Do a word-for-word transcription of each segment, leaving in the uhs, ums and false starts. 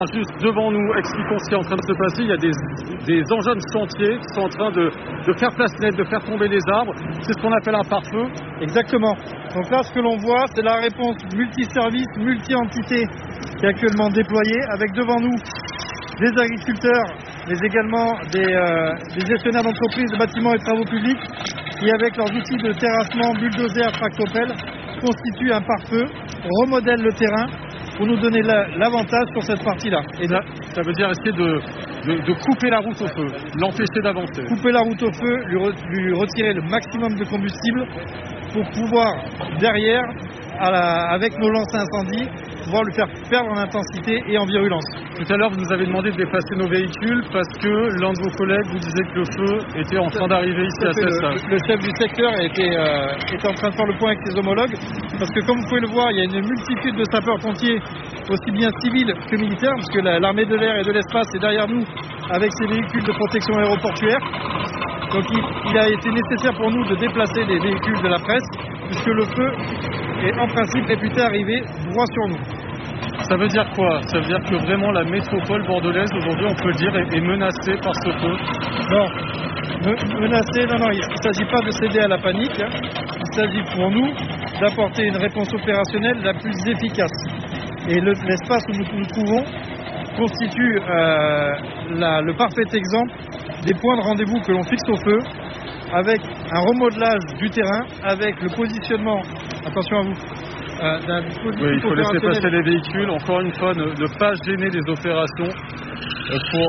Juste devant nous, expliquons ce qui est en train de se passer. Il y a des, des engins de chantier qui sont en train de, de faire place nette, de faire tomber les arbres. C'est ce qu'on appelle un pare-feu. Exactement. Donc là, ce que l'on voit, c'est la réponse multi-service, multi-entité qui est actuellement déployée, avec devant nous des agriculteurs, mais également des, euh, des gestionnaires d'entreprises, de bâtiments et de travaux publics, qui avec leurs outils de terrassement, bulldozer, tractopelle, constituent un pare-feu, remodèlent le terrain pour nous donner la, l'avantage sur cette partie-là. Et là, ça veut dire essayer de, de, de couper la route au feu, l'empêcher d'avancer. Couper la route au feu, lui, re, lui retirer le maximum de combustible pour pouvoir, derrière, à la, avec nos lances à incendie, pouvoir lui faire perdre en intensité et en virulence. Tout à l'heure, vous nous avez demandé de déplacer nos véhicules parce que l'un de vos collègues vous disait que le feu était en train d'arriver ici à Cestas. Le, le chef du secteur était, euh, était en train de faire le point avec ses homologues parce que, comme vous pouvez le voir, il y a une multitude de sapeurs-pompiers, aussi bien civils que militaires, parce que la, l'armée de l'air et de l'espace est derrière nous avec ses véhicules de protection aéroportuaire. Donc il, il a été nécessaire pour nous de déplacer les véhicules de la presse puisque le feu est en principe réputé arriver droit sur nous. Ça veut dire quoi? Ça veut dire que vraiment la métropole bordelaise aujourd'hui, on peut le dire, est, est menacée par ce feu? Non, Me, menacée, non, non, il ne s'agit pas de céder à la panique. Hein. Il s'agit pour nous d'apporter une réponse opérationnelle la plus efficace. Et le, l'espace où nous nous trouvons constitue euh, la, le parfait exemple des points de rendez-vous que l'on fixe au feu, avec un remodelage du terrain, avec le positionnement, attention à vous, euh, d'un dispositif oui, il faut laisser passer les véhicules, encore une fois, ne, ne pas gêner les opérations euh, pour...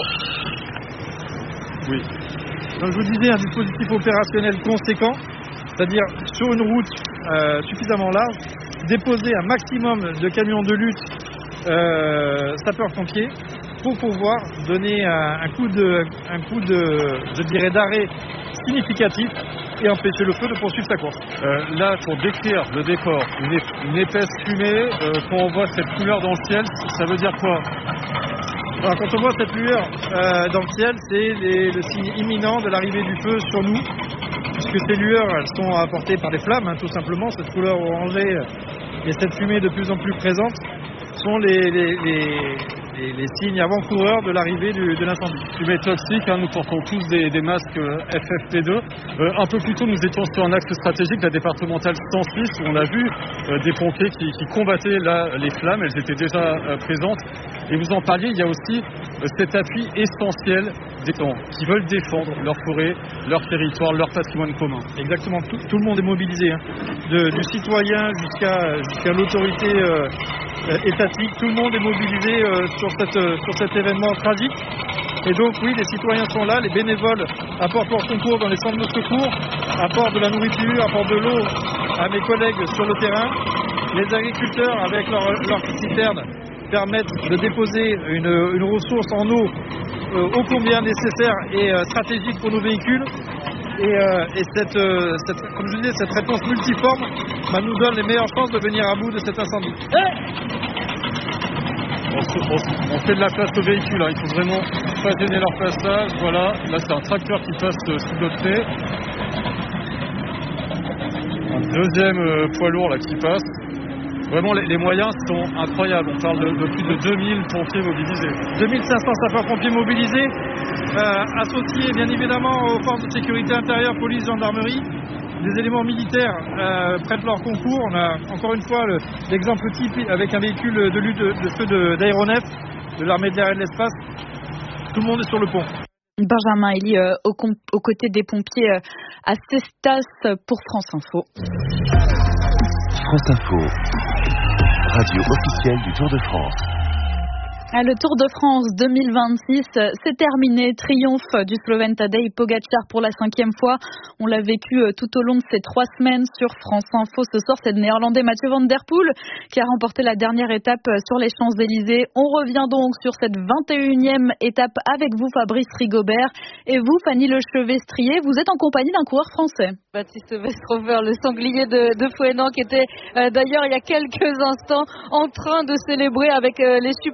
Oui. Donc je vous disais, un dispositif opérationnel conséquent, c'est-à-dire sur une route euh, suffisamment large, déposer un maximum de camions de lutte euh, sapeurs-pompiers pour pouvoir donner un, un coup de, un coup de, je dirais, d'arrêt significatif et empêcher le feu de poursuivre sa course. Euh, là, pour décrire le décor, une, é- une épaisse fumée, euh, quand on voit cette couleur dans le ciel, ça veut dire quoi? Alors, quand on voit cette lueur euh, dans le ciel, c'est les, le signe imminent de l'arrivée du feu sur nous, puisque ces lueurs, elles sont apportées par des flammes, hein, tout simplement. Cette couleur orangée et cette fumée de plus en plus présente sont les, les, les, les, les signes avant-coureurs de l'arrivée du, de l'incendie. Fumée toxique, hein, nous portons tous des, des masques F F P deux. Euh, un peu plus tôt, nous étions sur un axe stratégique, la départementale cent six, où on a vu euh, des pompiers qui, qui combattaient là, les flammes, elles étaient déjà euh, présentes. Et vous en parliez, il y a aussi euh, cet appui essentiel des gens qui veulent défendre leur forêt, leur territoire, leur patrimoine commun. Exactement, tout, tout le monde est mobilisé, hein. De, du citoyen jusqu'à, jusqu'à l'autorité euh, étatique, tout le monde est mobilisé euh, sur, cette, euh, sur cet événement tragique. Et donc oui, les citoyens sont là, les bénévoles apportent leur concours dans les centres de secours, apportent de la nourriture, apportent de l'eau à mes collègues sur le terrain. Les agriculteurs, avec leur, leur citerne, permettent de déposer une, une ressource en eau euh, ô combien nécessaire et euh, stratégique pour nos véhicules. Et, euh, et cette, euh, cette, comme je disais, cette réponse multiforme bah, nous donne les meilleures chances de venir à bout de cet incendie. On, se, on, on fait de la place aux véhicules, hein. Il faut vraiment pas gêner leur passage. Voilà, là c'est un tracteur qui passe euh, sous notre nez. Un deuxième euh, poids lourd là qui passe. Vraiment, les, les moyens sont incroyables. On parle de, de plus de deux mille pompiers mobilisés. deux mille cinq cents sapeurs-pompiers mobilisés, euh, associés bien évidemment aux forces de sécurité intérieure, police, gendarmerie. Des éléments militaires euh, prêtent leur concours. On a encore une fois le, l'exemple type avec un véhicule de lutte de, de feu de, d'aéronef de l'armée de l'air et de l'espace. Tout le monde est sur le pont. Benjamin Elie euh, aux, com- aux côtés des pompiers euh, à Cestas pour France Info. France Info, radio officielle du Tour de France. Le Tour de France deux mille vingt-six, c'est terminé. Triomphe du Slovène Tadej Pogačar pour la cinquième fois. On l'a vécu tout au long de ces trois semaines sur France Info. Ce soir, c'est le Néerlandais Mathieu Van Der Poel qui a remporté la dernière étape sur les Champs-Élysées. On revient donc sur cette vingt et unième étape avec vous, Fabrice Rigobert. Et vous, Fanny Lechevet-Strier, vous êtes en compagnie d'un coureur français. Baptiste Weistrover, le sanglier de, de Fouesnant, qui était euh, d'ailleurs il y a quelques instants en train de célébrer avec euh, les supporters.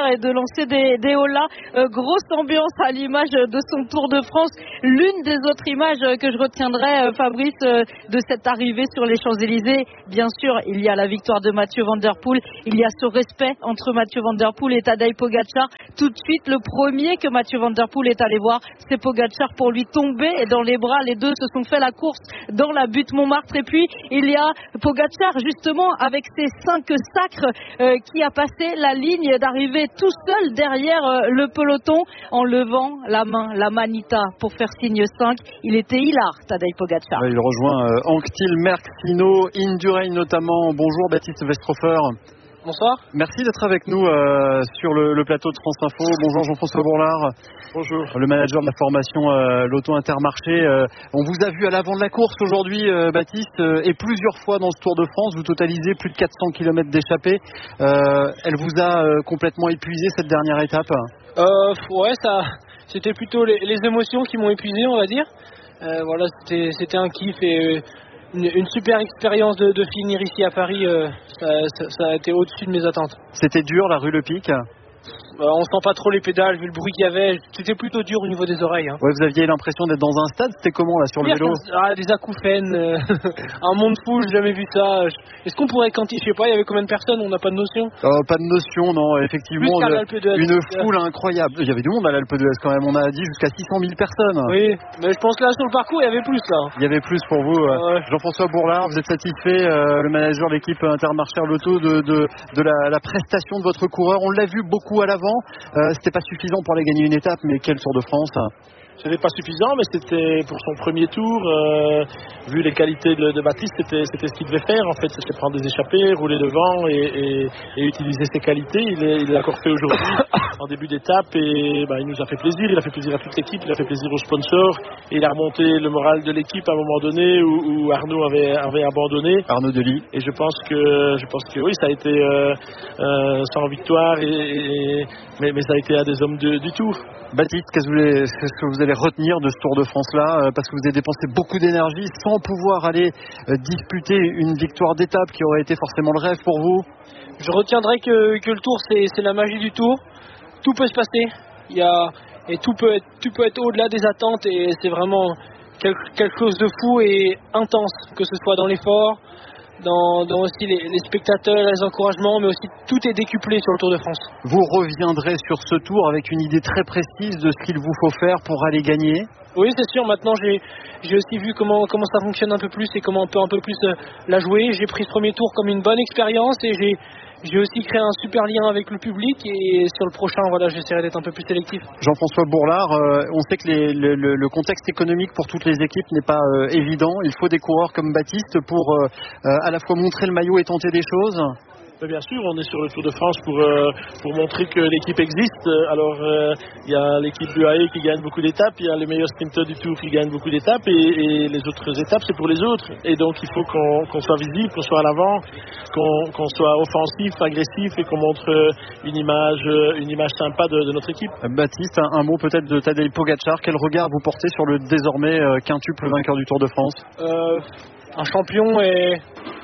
et de lancer des, des holas. Euh, grosse ambiance à l'image de son Tour de France. L'une des autres images que je retiendrai, euh, Fabrice, euh, de cette arrivée sur les Champs-Élysées, bien sûr, il y a la victoire de Mathieu Van Der Poel, il y a ce respect entre Mathieu Van Der Poel et Tadej Pogačar. Tout de suite, le premier que Mathieu Van Der Poel est allé voir, c'est Pogačar pour lui tomber et dans les bras. Les deux se sont fait la course dans la butte Montmartre. Et puis, il y a Pogačar, justement, avec ses cinq sacres, euh, qui a passé la ligne d'arrivée tout seul derrière euh, le peloton en levant la main, la manita, pour faire signe cinq. Il était hilar, Tadej Pogačar. Il rejoint euh, Anctil, Merckx, Hinault, Indurain notamment. Bonjour Baptiste Westrofer. Bonsoir. Merci d'être avec nous euh, sur le, le plateau de France Info. Bonjour Jean-François Bourlard. Bonjour. Le manager de la formation euh, Lotto Intermarché. Euh, on vous a vu à l'avant de la course aujourd'hui, euh, Baptiste, euh, et plusieurs fois dans ce Tour de France. Vous totalisez plus de quatre cents kilomètres d'échappée. Euh, elle vous a euh, complètement épuisé cette dernière étape? euh, Ouais, ça, c'était plutôt les, les émotions qui m'ont épuisé, on va dire. Euh, voilà, c'était, c'était un kiff et une, une super expérience de, de finir ici à Paris. Euh, ça, ça, ça a été au-dessus de mes attentes. C'était dur, la rue Le Pic? Euh, on sent pas trop les pédales, vu le bruit qu'il y avait. C'était plutôt dur au niveau des oreilles. Hein. Ouais, vous aviez l'impression d'être dans un stade. C'était comment là sur le vélo? Ah, des acouphènes, euh, un monde fou, j'ai jamais vu ça. Est-ce qu'on pourrait quantifier? Je sais pas, il y avait combien de personnes? On n'a pas de notion. euh, Pas de notion, non. Effectivement, le, une foule incroyable. Il y avait du monde à l'Alpe d'Huez quand même. On a dit jusqu'à six cent mille personnes. Oui, mais je pense que là sur le parcours, il y avait plus là. Il y avait plus pour vous. Ouais. Jean-François Bourlard, vous êtes satisfait, euh, le manager de l'équipe Intermarché Lotto, de, de, de la, la prestation de votre coureur? On l'a vu beaucoup à l'avant. Euh, C'était pas suffisant pour aller gagner une étape, mais quel Tour de France! C'était pas suffisant, mais c'était pour son premier tour. Euh, vu les qualités de, de Baptiste, c'était, c'était ce qu'il devait faire. En fait, c'était prendre des échappées, rouler devant et, et, et utiliser ses qualités. Il, est, il l'a encore fait aujourd'hui en début d'étape et bah, il nous a fait plaisir. Il a fait plaisir à toute l'équipe, il a fait plaisir aux sponsors et il a remonté le moral de l'équipe à un moment donné où, où Arnaud avait, avait abandonné. Arnaud Delis. Et je pense que, je pense que oui, ça a été euh, euh, sans victoire, et, et, mais, mais ça a été un des hommes de, du Tour. Baptiste, qu'est-ce que, vous allez, qu'est-ce que vous allez retenir de ce Tour de France-là, parce que vous avez dépensé beaucoup d'énergie sans pouvoir aller euh, disputer une victoire d'étape qui aurait été forcément le rêve pour vous? Je retiendrai que, que le Tour, c'est, c'est la magie du Tour. Tout peut se passer. Il y a, et tout peut être, tout peut être au-delà des attentes et c'est vraiment quelque, quelque chose de fou et intense, que ce soit dans l'effort, Dans, dans aussi les, les spectateurs, les encouragements, mais aussi tout est décuplé sur le Tour de France. Vous reviendrez sur ce Tour avec une idée très précise de ce qu'il vous faut faire pour aller gagner? Oui, c'est sûr. Maintenant, j'ai, j'ai aussi vu comment, comment ça fonctionne un peu plus et comment on peut un peu plus euh, la jouer. J'ai pris ce premier Tour comme une bonne expérience et j'ai, j'ai aussi créé un super lien avec le public. Et sur le prochain, voilà, j'essaierai d'être un peu plus sélectif. Jean-François Bourlard, euh, on sait que les, le, le contexte économique pour toutes les équipes n'est pas euh, évident. Il faut des coureurs comme Baptiste pour euh, euh, à la fois montrer le maillot et tenter des choses. Bien sûr, on est sur le Tour de France pour, euh, pour montrer que l'équipe existe. Alors, il euh, y a l'équipe de U A E qui gagne beaucoup d'étapes, il y a les meilleurs sprinteurs du Tour qui gagnent beaucoup d'étapes et, et les autres étapes, c'est pour les autres. Et donc, il faut qu'on, qu'on soit visible, qu'on soit à l'avant, qu'on, qu'on soit offensif, agressif et qu'on montre une image, une image sympa de, de notre équipe. Baptiste, un, un mot peut-être de Tadej Pogačar. Quel regard vous portez sur le désormais euh, quintuple vainqueur du Tour de France? euh, Un champion et...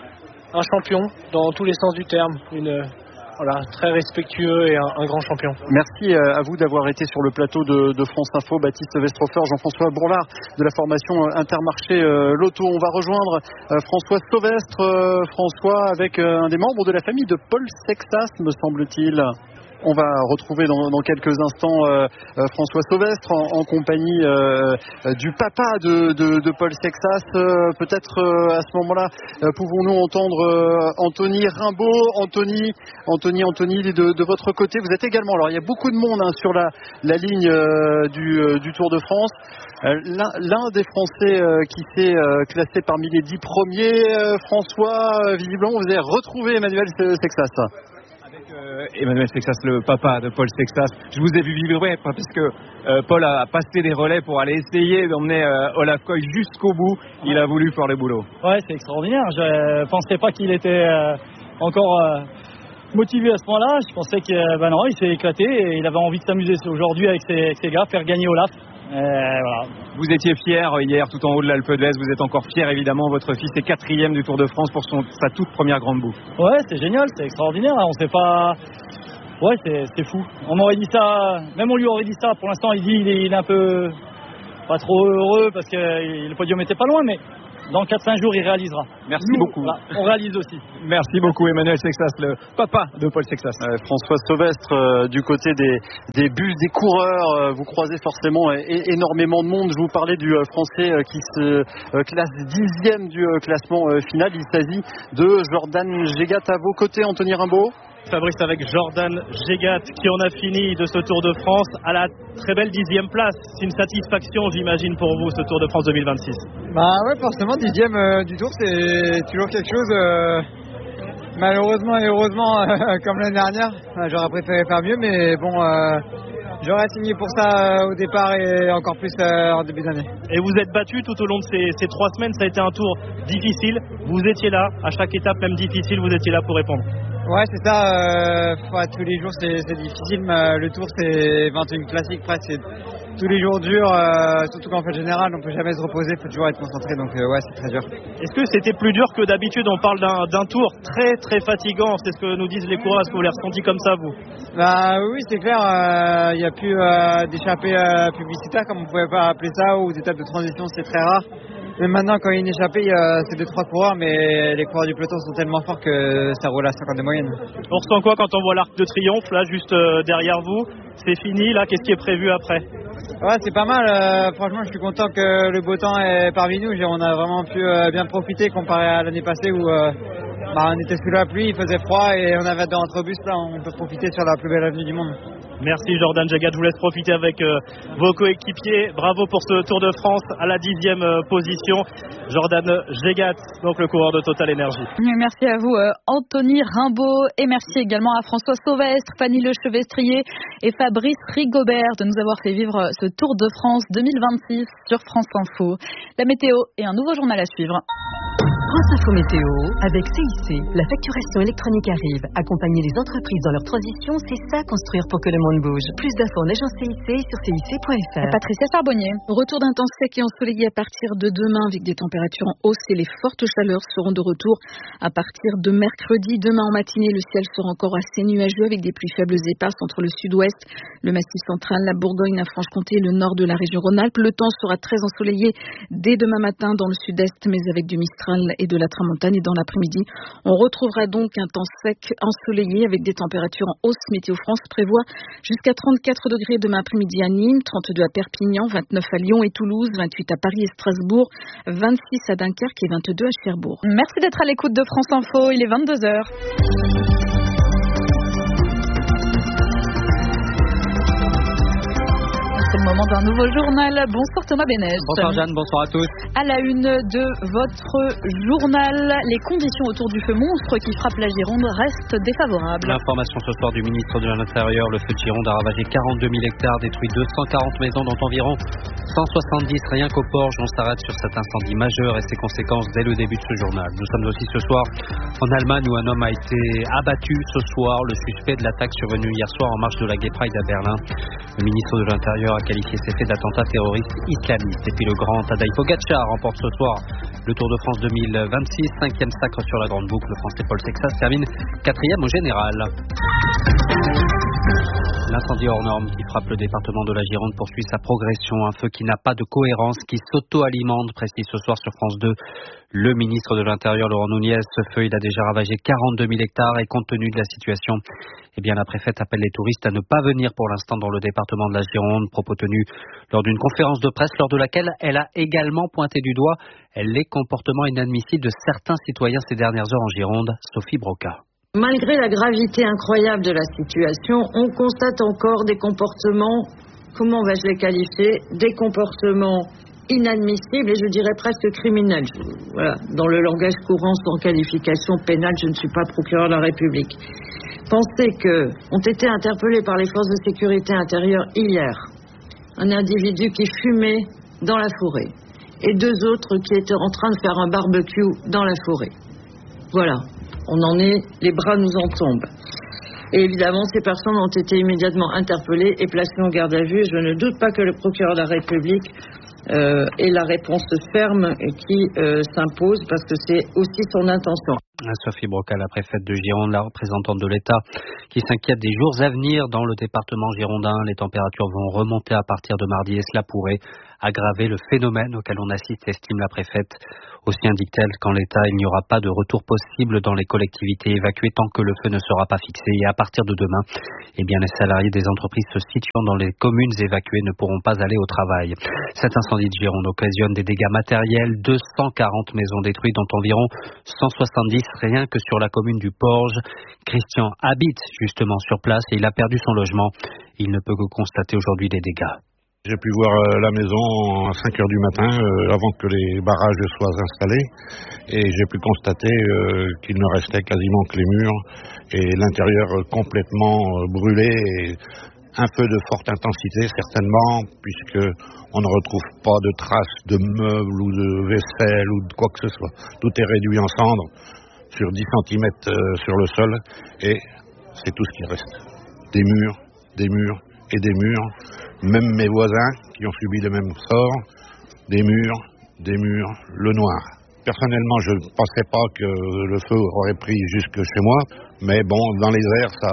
Un champion dans tous les sens du terme, une, voilà, très respectueux et un, un grand champion. Merci à vous d'avoir été sur le plateau de, de France Info. Baptiste Westrofer, Jean-François Bourlard de la formation Intermarché euh, Lotto. On va rejoindre euh, François Sauvestre, euh, François avec euh, un des membres de la famille de Paul Sexas, me semble-t-il. On va retrouver dans, dans quelques instants euh, euh, François Sauvestre en, en compagnie euh, euh, du papa de, de, de Paul Sexas. Euh, peut-être euh, à ce moment-là, euh, pouvons-nous entendre euh, Anthony Rimbaud. Anthony, Anthony, Anthony, de, de votre côté, vous êtes également. Alors, il y a beaucoup de monde hein, sur la, la ligne euh, du, euh, du Tour de France. Euh, l'un, l'un des Français euh, qui s'est euh, classé parmi les dix premiers, euh, François, euh, visiblement, vous avez retrouvé Emmanuel Sexas. Euh, Emmanuel Sexas, le papa de Paul Sexas. Je vous ai vu vibrer parce que euh, Paul a passé des relais pour aller essayer d'emmener euh, Olaf Koy jusqu'au bout. Il a voulu faire le boulot. Ouais, c'est extraordinaire. Je ne pensais pas qu'il était euh, encore euh, motivé à ce point-là. Je pensais qu'il euh, ben non, il s'est éclaté et il avait envie de s'amuser aujourd'hui avec ses, avec ses gars, faire gagner Olaf. Euh, voilà. Vous étiez fier hier tout en haut de l'Alpe d'Huez, vous êtes encore fier évidemment, votre fils est quatrième du Tour de France pour son, sa toute première grande boucle. Ouais, c'est génial, c'est extraordinaire, on sait pas, Ouais, c'est, c'est fou. On m'aurait dit ça, même on lui aurait dit ça. Pour l'instant, il dit il est, il est un peu pas trop heureux parce que le podium était pas loin, mais dans quatre cinq jours, il réalisera. Merci Nous, beaucoup. Voilà, on réalise aussi. Merci beaucoup Emmanuel Sexas, le papa de Paul Sexas. Euh, François Sauvestre, euh, du côté des, des bus, des coureurs, euh, vous croisez forcément euh, énormément de monde. Je vous parlais du euh, Français euh, qui se euh, classe dixième du euh, classement euh, final. Il s'agit de Jordan Gégat. À vos côtés, Anthony Rimbaud. Fabrice, avec Jordan Gégat qui en a fini de ce Tour de France à la très belle dixième place. C'est une satisfaction, j'imagine, pour vous, ce Tour de France deux mille vingt-six. Bah ouais, forcément, dixième euh, du Tour, c'est toujours quelque chose. Euh, malheureusement et heureusement, euh, comme l'année dernière, euh, j'aurais préféré faire mieux, mais bon, euh, j'aurais signé pour ça euh, au départ et encore plus euh, en début d'année. Et vous êtes battu tout au long de ces, ces trois semaines, ça a été un tour difficile. Vous étiez là, à chaque étape, même difficile, vous étiez là pour répondre. Ouais, c'est ça. Euh, ouais, tous les jours, c'est, c'est difficile. Mais le Tour, c'est vingt et un classiques presque. C'est tous les jours durs, euh, surtout qu'en fait général, on peut jamais se reposer, il faut toujours être concentré. Donc euh, ouais, c'est très dur. Est-ce que c'était plus dur que d'habitude? On parle d'un, d'un tour très très fatigant. C'est ce que nous disent les coureurs. Est-ce que vous l'avez ressenti comme ça, vous? Bah oui, c'est clair. Il euh, n'y a plus euh, d'échappée euh, publicitaire, comme on pouvait pas appeler ça, ou d'étapes de transition, c'est très rare. Mais maintenant, quand il y a une échappée, euh, c'est deux trois coureurs, mais les coureurs du peloton sont tellement forts que ça roule à cinquante de moyenne. On ressent quoi quand on voit l'Arc de Triomphe, là, juste euh, derrière vous? C'est fini, là, qu'est-ce qui est prévu après? Ouais, c'est pas mal. Euh, franchement, je suis content que le beau temps est parmi nous. On a vraiment pu euh, bien profiter comparé à l'année passée où euh, bah, on était sous la pluie, il faisait froid et on avait dans notre bus. Là, on peut profiter sur la plus belle avenue du monde. Merci Jordan Gégat, je vous laisse profiter avec euh, vos coéquipiers. Bravo pour ce Tour de France à la dixième euh, position. Jordan Gégat, donc le coureur de Total Energy. Merci à vous euh, Anthony Rimbaud et merci également à François Sauvestre, Fanny Lechevestrier et Fabrice Rigobert de nous avoir fait vivre ce Tour de France deux mille vingt-six sur France Info. La météo et un nouveau journal à suivre. France Info Météo avec C I C. La facturation électronique arrive. Accompagner les entreprises dans leur transition, c'est ça construire pour que le monde bouge. Plus d'infos en agence C I C sur C I C point F R. Patricia Charbonnier. Retour d'un temps sec et ensoleillé à partir de demain avec des températures en hausse et les fortes chaleurs seront de retour à partir de mercredi. Demain en matinée, le ciel sera encore assez nuageux avec des pluies faibles éparses entre le sud-ouest, le massif central, la Bourgogne, la Franche-Comté et le nord de la région Rhône-Alpes. Le temps sera très ensoleillé dès demain matin dans le sud-est, mais avec du Mistral et de la Tramontane. Et dans l'après-midi, on retrouvera donc un temps sec ensoleillé avec des températures en hausse. Météo France prévoit jusqu'à trente-quatre degrés demain après-midi à Nîmes, trente-deux à Perpignan, vingt-neuf à Lyon et Toulouse, vingt-huit à Paris et Strasbourg, vingt-six à Dunkerque et vingt-deux à Cherbourg. Merci d'être à l'écoute de France Info, il est vingt-deux heures. C'est le moment d'un nouveau journal. Bonsoir Thomas Bénès. Bonsoir Jeanne, bonsoir à tous. À la une de votre journal, les conditions autour du feu monstre qui frappe la Gironde restent défavorables. L'information ce soir du ministre de l'Intérieur, le feu de Gironde a ravagé quarante-deux mille hectares, détruit deux cent quarante maisons dont environ cent soixante-dix rien qu'au Porge. On s'arrête sur cet incendie majeur et ses conséquences dès le début de ce journal. Nous sommes aussi ce soir en Allemagne où un homme a été abattu ce soir, le suspect de l'attaque survenue hier soir en marche de la Gay Pride à Berlin. Le ministre de l'Intérieur a qualifié ces faits d'attentats terroristes islamistes. Et puis le grand Tadej Pogačar remporte ce soir le Tour de France deux mille vingt-six, cinquième sacre sur la grande boucle. Le Français Paul Sexas termine quatrième au général. L'incendie hors norme qui frappe le département de la Gironde poursuit sa progression. Un feu qui n'a pas de cohérence, qui s'auto-alimente, précise ce soir sur France deux le ministre de l'Intérieur Laurent Nunez. Ce feu, il a déjà ravagé quarante-deux mille hectares et compte tenu de la situation, eh bien la préfète appelle les touristes à ne pas venir pour l'instant dans le département de la Gironde. Propos tenus lors d'une conférence de presse lors de laquelle elle a également pointé du doigt les comportements inadmissibles de certains citoyens ces dernières heures en Gironde. Sophie Broca. Malgré la gravité incroyable de la situation, on constate encore des comportements, comment vais-je les qualifier, des comportements inadmissibles et je dirais presque criminels. Voilà. Dans le langage courant, sans qualification pénale, je ne suis pas procureur de la République. Pensez que ont été interpellés par les forces de sécurité intérieure hier un individu qui fumait dans la forêt et deux autres qui étaient en train de faire un barbecue dans la forêt. Voilà. On en est, les bras nous en tombent. Et évidemment, ces personnes ont été immédiatement interpellées et placées en garde à vue. Je ne doute pas que le procureur de la République euh, ait la réponse ferme qui euh, s'impose parce que c'est aussi son intention. Sophie Broca, la préfète de Gironde, la représentante de l'État, qui s'inquiète des jours à venir dans le département girondin. Les températures vont remonter à partir de mardi et cela pourrait aggraver le phénomène auquel on assiste, estime la préfète. Aussi indique-t-elle qu'en l'état, il n'y aura pas de retour possible dans les collectivités évacuées tant que le feu ne sera pas fixé. Et à partir de demain, eh bien, les salariés des entreprises se situant dans les communes évacuées ne pourront pas aller au travail. Cet incendie de Gironde occasionne des dégâts matériels, deux cent quarante maisons détruites, dont environ cent soixante-dix rien que sur la commune du Porge. Christian habite justement sur place et il a perdu son logement. Il ne peut que constater aujourd'hui des dégâts. J'ai pu voir la maison à cinq heures du matin, euh, avant que les barrages soient installés, et j'ai pu constater euh, qu'il ne restait quasiment que les murs et l'intérieur complètement euh, brûlé, et un feu de forte intensité certainement, puisque on ne retrouve pas de traces de meubles ou de vaisselle ou de quoi que ce soit. Tout est réduit en cendres sur dix centimètres euh, sur le sol, et c'est tout ce qui reste. Des murs, des murs et des murs. Même mes voisins qui ont subi le même sort, des murs, des murs, le noir. Personnellement, je ne pensais pas que le feu aurait pris jusque chez moi, mais bon, dans les airs, ça,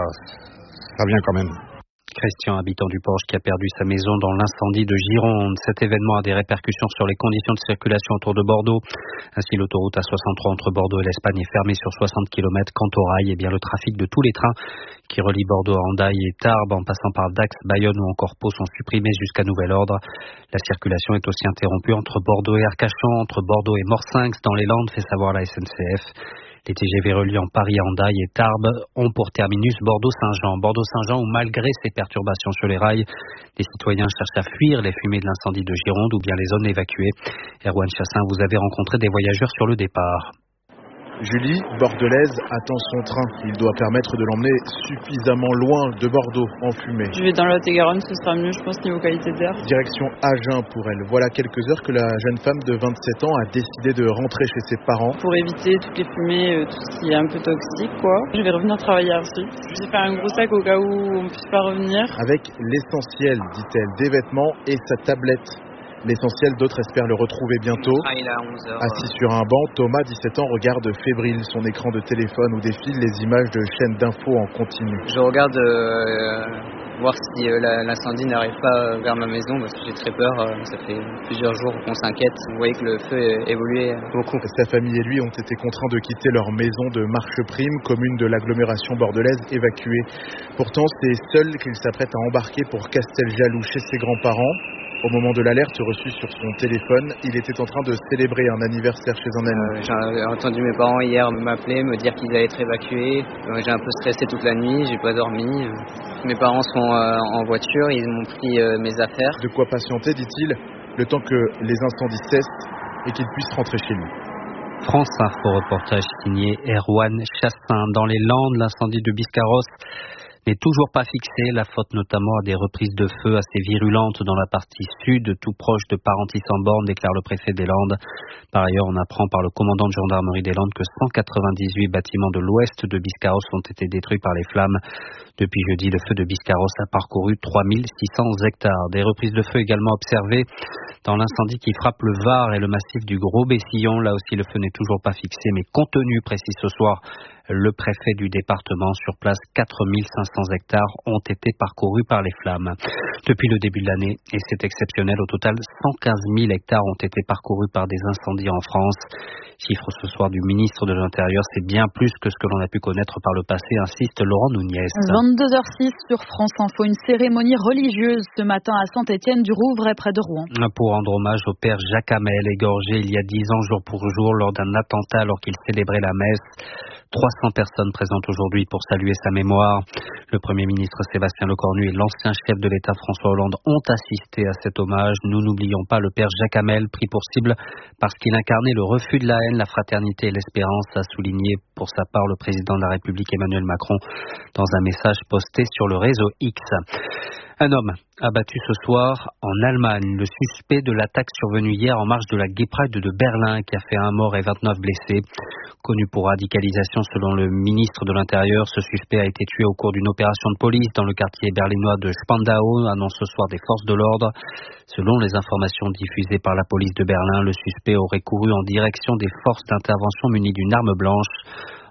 ça vient quand même. Christian, habitant du Porge, qui a perdu sa maison dans l'incendie de Gironde. Cet événement a des répercussions sur les conditions de circulation autour de Bordeaux. Ainsi, l'autoroute A soixante-trois entre Bordeaux et l'Espagne est fermée sur soixante kilomètres. Quant au rail, eh bien, le trafic de tous les trains qui relient Bordeaux à Hendaye et Tarbes, en passant par Dax, Bayonne ou encore Pau, sont supprimés jusqu'à nouvel ordre. La circulation est aussi interrompue entre Bordeaux et Arcachon, entre Bordeaux et Morsinx dans les Landes, fait savoir la S N C F. Les T G V reliant Paris, Hendaye et Tarbes ont pour terminus Bordeaux-Saint-Jean. Bordeaux-Saint-Jean où, malgré ces perturbations sur les rails, les citoyens cherchent à fuir les fumées de l'incendie de Gironde ou bien les zones évacuées. Erwan Chassin, vous avez rencontré des voyageurs sur le départ. Julie, bordelaise, attend son train. Il doit permettre de l'emmener suffisamment loin de Bordeaux, en fumée. Je vais dans le Lot-et-Garonne, ce sera mieux, je pense, niveau qualité d'air. Direction Agen pour elle. Voilà quelques heures que la jeune femme de vingt-sept ans a décidé de rentrer chez ses parents. Pour éviter toutes les fumées, euh, tout ce qui est un peu toxique, quoi. Je vais revenir travailler ensuite. Je vais faire un gros sac au cas où on ne puisse pas revenir. Avec l'essentiel, dit-elle, des vêtements et sa tablette. L'essentiel, d'autres espèrent le retrouver bientôt. Assis sur un banc, Thomas, dix-sept ans, regarde fébrile son écran de téléphone où défilent les images de chaînes d'infos en continu. Je regarde euh, voir si euh, l'incendie n'arrive pas vers ma maison parce que j'ai très peur. Euh, ça fait plusieurs jours qu'on s'inquiète. Vous voyez que le feu évoluait beaucoup. Sa famille et lui ont été contraints de quitter leur maison de Marcheprime, commune de l'agglomération bordelaise, évacuée. Pourtant, c'est seul qu'il s'apprête à embarquer pour Casteljaloux chez ses grands-parents. Au moment de l'alerte reçue sur son téléphone, il était en train de célébrer un anniversaire chez un ami. Euh, j'ai entendu mes parents hier m'appeler, me dire qu'ils allaient être évacués. Euh, j'ai un peu stressé toute la nuit, j'ai pas dormi. Mes parents sont euh, en voiture, ils m'ont pris euh, mes affaires. De quoi patienter, dit-il, le temps que les incendies cessent et qu'il puisse rentrer chez lui. France Info, reportage signé Erwan Chassin. Dans les Landes, l'incendie de Biscarrosse n'est toujours pas fixé, la faute notamment à des reprises de feu assez virulentes dans la partie sud, tout proche de Parentis-en-Born, déclare le préfet des Landes. Par ailleurs, on apprend par le commandant de gendarmerie des Landes que cent quatre-vingt-dix-huit bâtiments de l'ouest de Biscarrosse ont été détruits par les flammes. Depuis jeudi, le feu de Biscarrosse a parcouru trois mille six cents hectares. Des reprises de feu également observées dans l'incendie qui frappe le Var et le massif du Gros-Bessillon. Là aussi, le feu n'est toujours pas fixé, mais contenu, précise ce soir le préfet du département. Sur place, quatre mille cinq cents hectares ont été parcourus par les flammes. Depuis le début de l'année, et c'est exceptionnel, au total, cent quinze mille hectares ont été parcourus par des incendies en France. Chiffre ce soir du ministre de l'Intérieur, c'est bien plus que ce que l'on a pu connaître par le passé, insiste Laurent Nunez. vingt-deux heures six sur France Info, une cérémonie religieuse ce matin à Saint-Étienne-du-Rouvray près de Rouen. Pour rendre hommage au père Jacques Hamel, égorgé il y a dix ans jour pour jour lors d'un attentat alors qu'il célébrait la messe. trois cents personnes présentes aujourd'hui pour saluer sa mémoire. Le Premier ministre Sébastien Lecornu et l'ancien chef de l'État François Hollande ont assisté à cet hommage. Nous n'oublions pas le père Jacques Hamel, pris pour cible parce qu'il incarnait le refus de la haine, la fraternité et l'espérance, a souligné pour sa part le président de la République Emmanuel Macron dans un message posté sur le réseau X. Un homme abattu ce soir en Allemagne, le suspect de l'attaque survenue hier en marge de la Gay Pride de Berlin qui a fait un mort et vingt-neuf blessés. Connu pour radicalisation selon le ministre de l'Intérieur, ce suspect a été tué au cours d'une opération de police dans le quartier berlinois de Spandau, annonce ce soir des forces de l'ordre. Selon les informations diffusées par la police de Berlin, le suspect aurait couru en direction des forces d'intervention munies d'une arme blanche.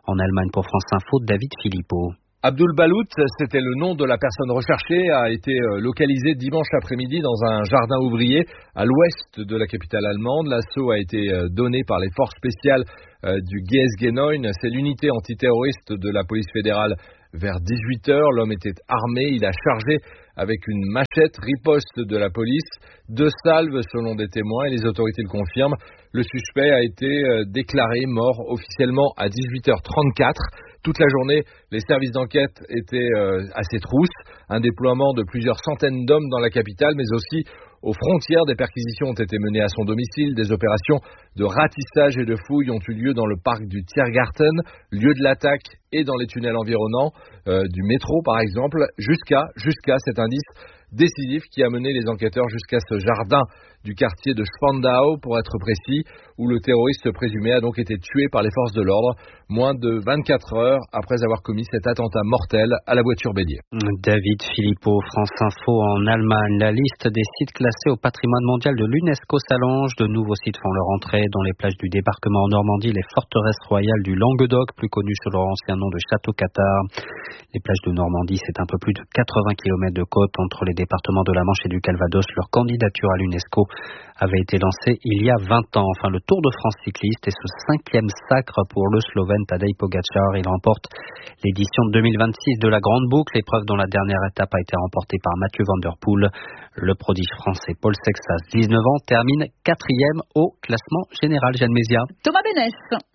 En Allemagne, pour France Info, David Philippot. Abdul Balout, c'était le nom de la personne recherchée, a été localisé dimanche après-midi dans un jardin ouvrier à l'ouest de la capitale allemande. L'assaut a été donné par les forces spéciales du G S G neuf, c'est l'unité antiterroriste de la police fédérale. Vers dix-huit heures, l'homme était armé, il a chargé avec une machette, riposte de la police, deux salves selon des témoins et les autorités le confirment. Le suspect a été déclaré mort officiellement à dix-huit heures trente-quatre. Toute la journée, les services d'enquête étaient euh, à ses trousses. Un déploiement de plusieurs centaines d'hommes dans la capitale, mais aussi aux frontières. Des perquisitions ont été menées à son domicile. Des opérations de ratissage et de fouilles ont eu lieu dans le parc du Tiergarten, lieu de l'attaque, et dans les tunnels environnants, euh, du métro par exemple, jusqu'à, jusqu'à cet indice décisif qui a mené les enquêteurs jusqu'à ce jardin du quartier de Spandau, pour être précis, où le terroriste présumé a donc été tué par les forces de l'ordre, moins de vingt-quatre heures après avoir commis cet attentat mortel à la voiture bélier. David Philippot, France Info. En Allemagne, la liste des sites classés au patrimoine mondial de l'UNESCO s'allonge. De nouveaux sites font leur entrée, dont les plages du débarquement en Normandie, les forteresses royales du Languedoc, plus connues sous leur ancien nom de Château-Cathare. Les plages de Normandie, c'est un peu plus de quatre-vingts kilomètres de côte entre les départements de la Manche et du Calvados. Leur candidature à l'UNESCO avait été lancée il y a vingt ans. Enfin, le Tour de France cycliste est ce cinquième sacre pour le Slovène Tadej Pogačar. Il remporte l'édition deux mille vingt-six de la Grande Boucle, épreuve dont la dernière étape a été remportée par Mathieu Van Der Poel. Le prodige français Paul Sexas, dix-neuf ans, termine quatrième au classement général. Jeanne Mézia. Thomas Bénès.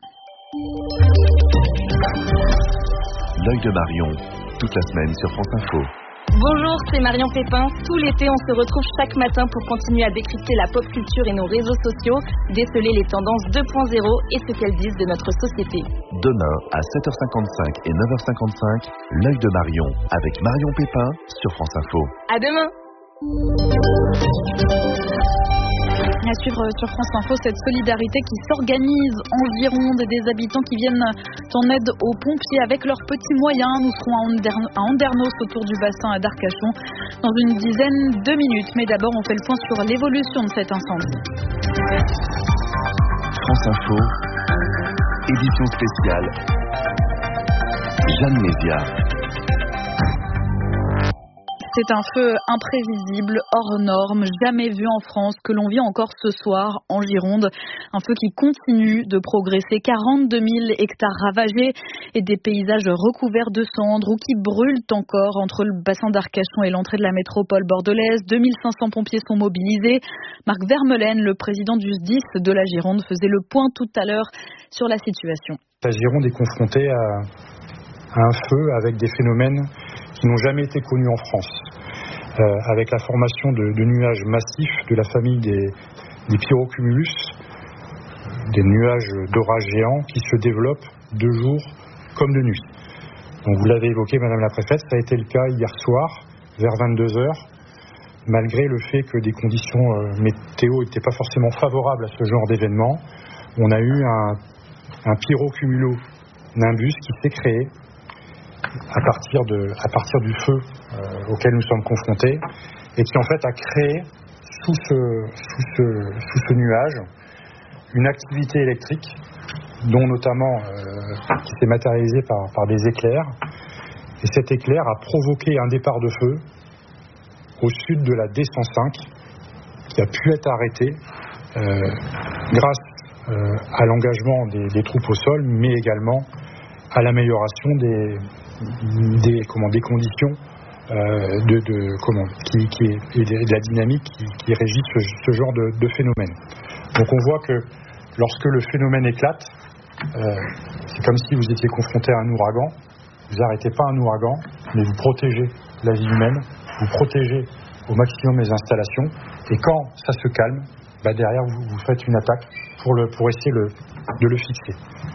L'œil de Marion, toute la semaine sur France Info. Bonjour, c'est Marion Pépin. Tout l'été, on se retrouve chaque matin pour continuer à décrypter la pop culture et nos réseaux sociaux, déceler les tendances deux point zéro et ce qu'elles disent de notre société. Demain, à sept heures cinquante-cinq et neuf heures cinquante-cinq, l'œil de Marion, avec Marion Pépin sur France Info. À demain. À suivre sur France Info, cette solidarité qui s'organise en Gironde, des habitants qui viennent en aide aux pompiers avec leurs petits moyens. Nous serons à Andernos autour du bassin d'Arcachon dans une dizaine de minutes. Mais d'abord, on fait le point sur l'évolution de cet incendie. France Info, édition spéciale, Jeanne Mézia. C'est un feu imprévisible, hors norme, jamais vu en France, que l'on vit encore ce soir en Gironde. Un feu qui continue de progresser, quarante-deux mille hectares ravagés et des paysages recouverts de cendres ou qui brûlent encore entre le bassin d'Arcachon et l'entrée de la métropole bordelaise. deux mille cinq cents pompiers sont mobilisés. Marc Vermeulen, le président du S D I S de la Gironde, faisait le point tout à l'heure sur la situation. La Gironde est confrontée à, à un feu avec des phénomènes qui n'ont jamais été connus en France, euh, avec la formation de, de nuages massifs de la famille des, des pyrocumulus, des nuages d'orage géants qui se développent de jour comme de nuit. Donc vous l'avez évoqué, Madame la Préfète, ça a été le cas hier soir, vers vingt-deux heures, malgré le fait que des conditions euh, météo n'étaient pas forcément favorables à ce genre d'événement. On a eu un, un pyrocumulo-nimbus qui s'est créé à partir, de, à partir du feu euh, auquel nous sommes confrontés et qui en fait a créé sous ce, sous ce, sous ce nuage une activité électrique dont notamment euh, qui s'est matérialisée par, par des éclairs, et cet éclair a provoqué un départ de feu au sud de la D cent cinq qui a pu être arrêté euh, grâce euh, à l'engagement des, des troupes au sol, mais également à l'amélioration des, des, comment, des conditions euh, de, de, comment, qui, qui est, et de la dynamique qui, qui régit ce, ce genre de, de phénomène. Donc on voit que lorsque le phénomène éclate, euh, c'est comme si vous étiez confronté à un ouragan. Vous n'arrêtez pas un ouragan, mais vous protégez la vie humaine, vous protégez au maximum les installations, et quand ça se calme, bah derrière vous, vous faites une attaque pour, le, pour essayer le, de le fixer.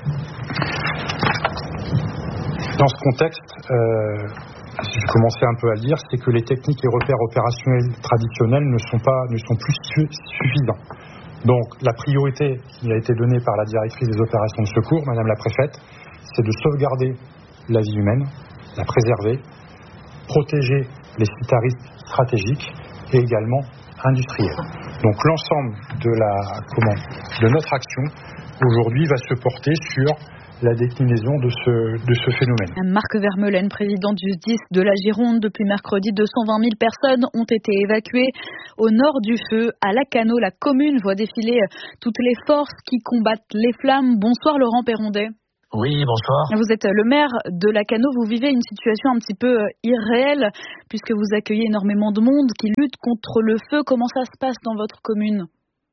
Dans ce contexte, euh, j'ai commencé un peu à le dire, c'est que les techniques et repères opérationnels traditionnels ne sont, pas, ne sont plus su- suffisants. Donc la priorité qui a été donnée par la directrice des opérations de secours, Madame la Préfète, c'est de sauvegarder la vie humaine, la préserver, protéger les sites à risque stratégiques et également industriels. Donc l'ensemble de, la, comment, de notre action aujourd'hui va se porter sur la déclinaison de ce, de ce phénomène. Marc Vermeulen, président du S D I S de la Gironde, depuis mercredi, deux cent vingt mille personnes ont été évacuées au nord du feu, à Lacanau. La commune voit défiler toutes les forces qui combattent les flammes. Bonsoir Laurent Perrondet. Oui, bonsoir. Vous êtes le maire de Lacanau, vous vivez une situation un petit peu irréelle puisque vous accueillez énormément de monde qui lutte contre le feu. Comment ça se passe dans votre commune ?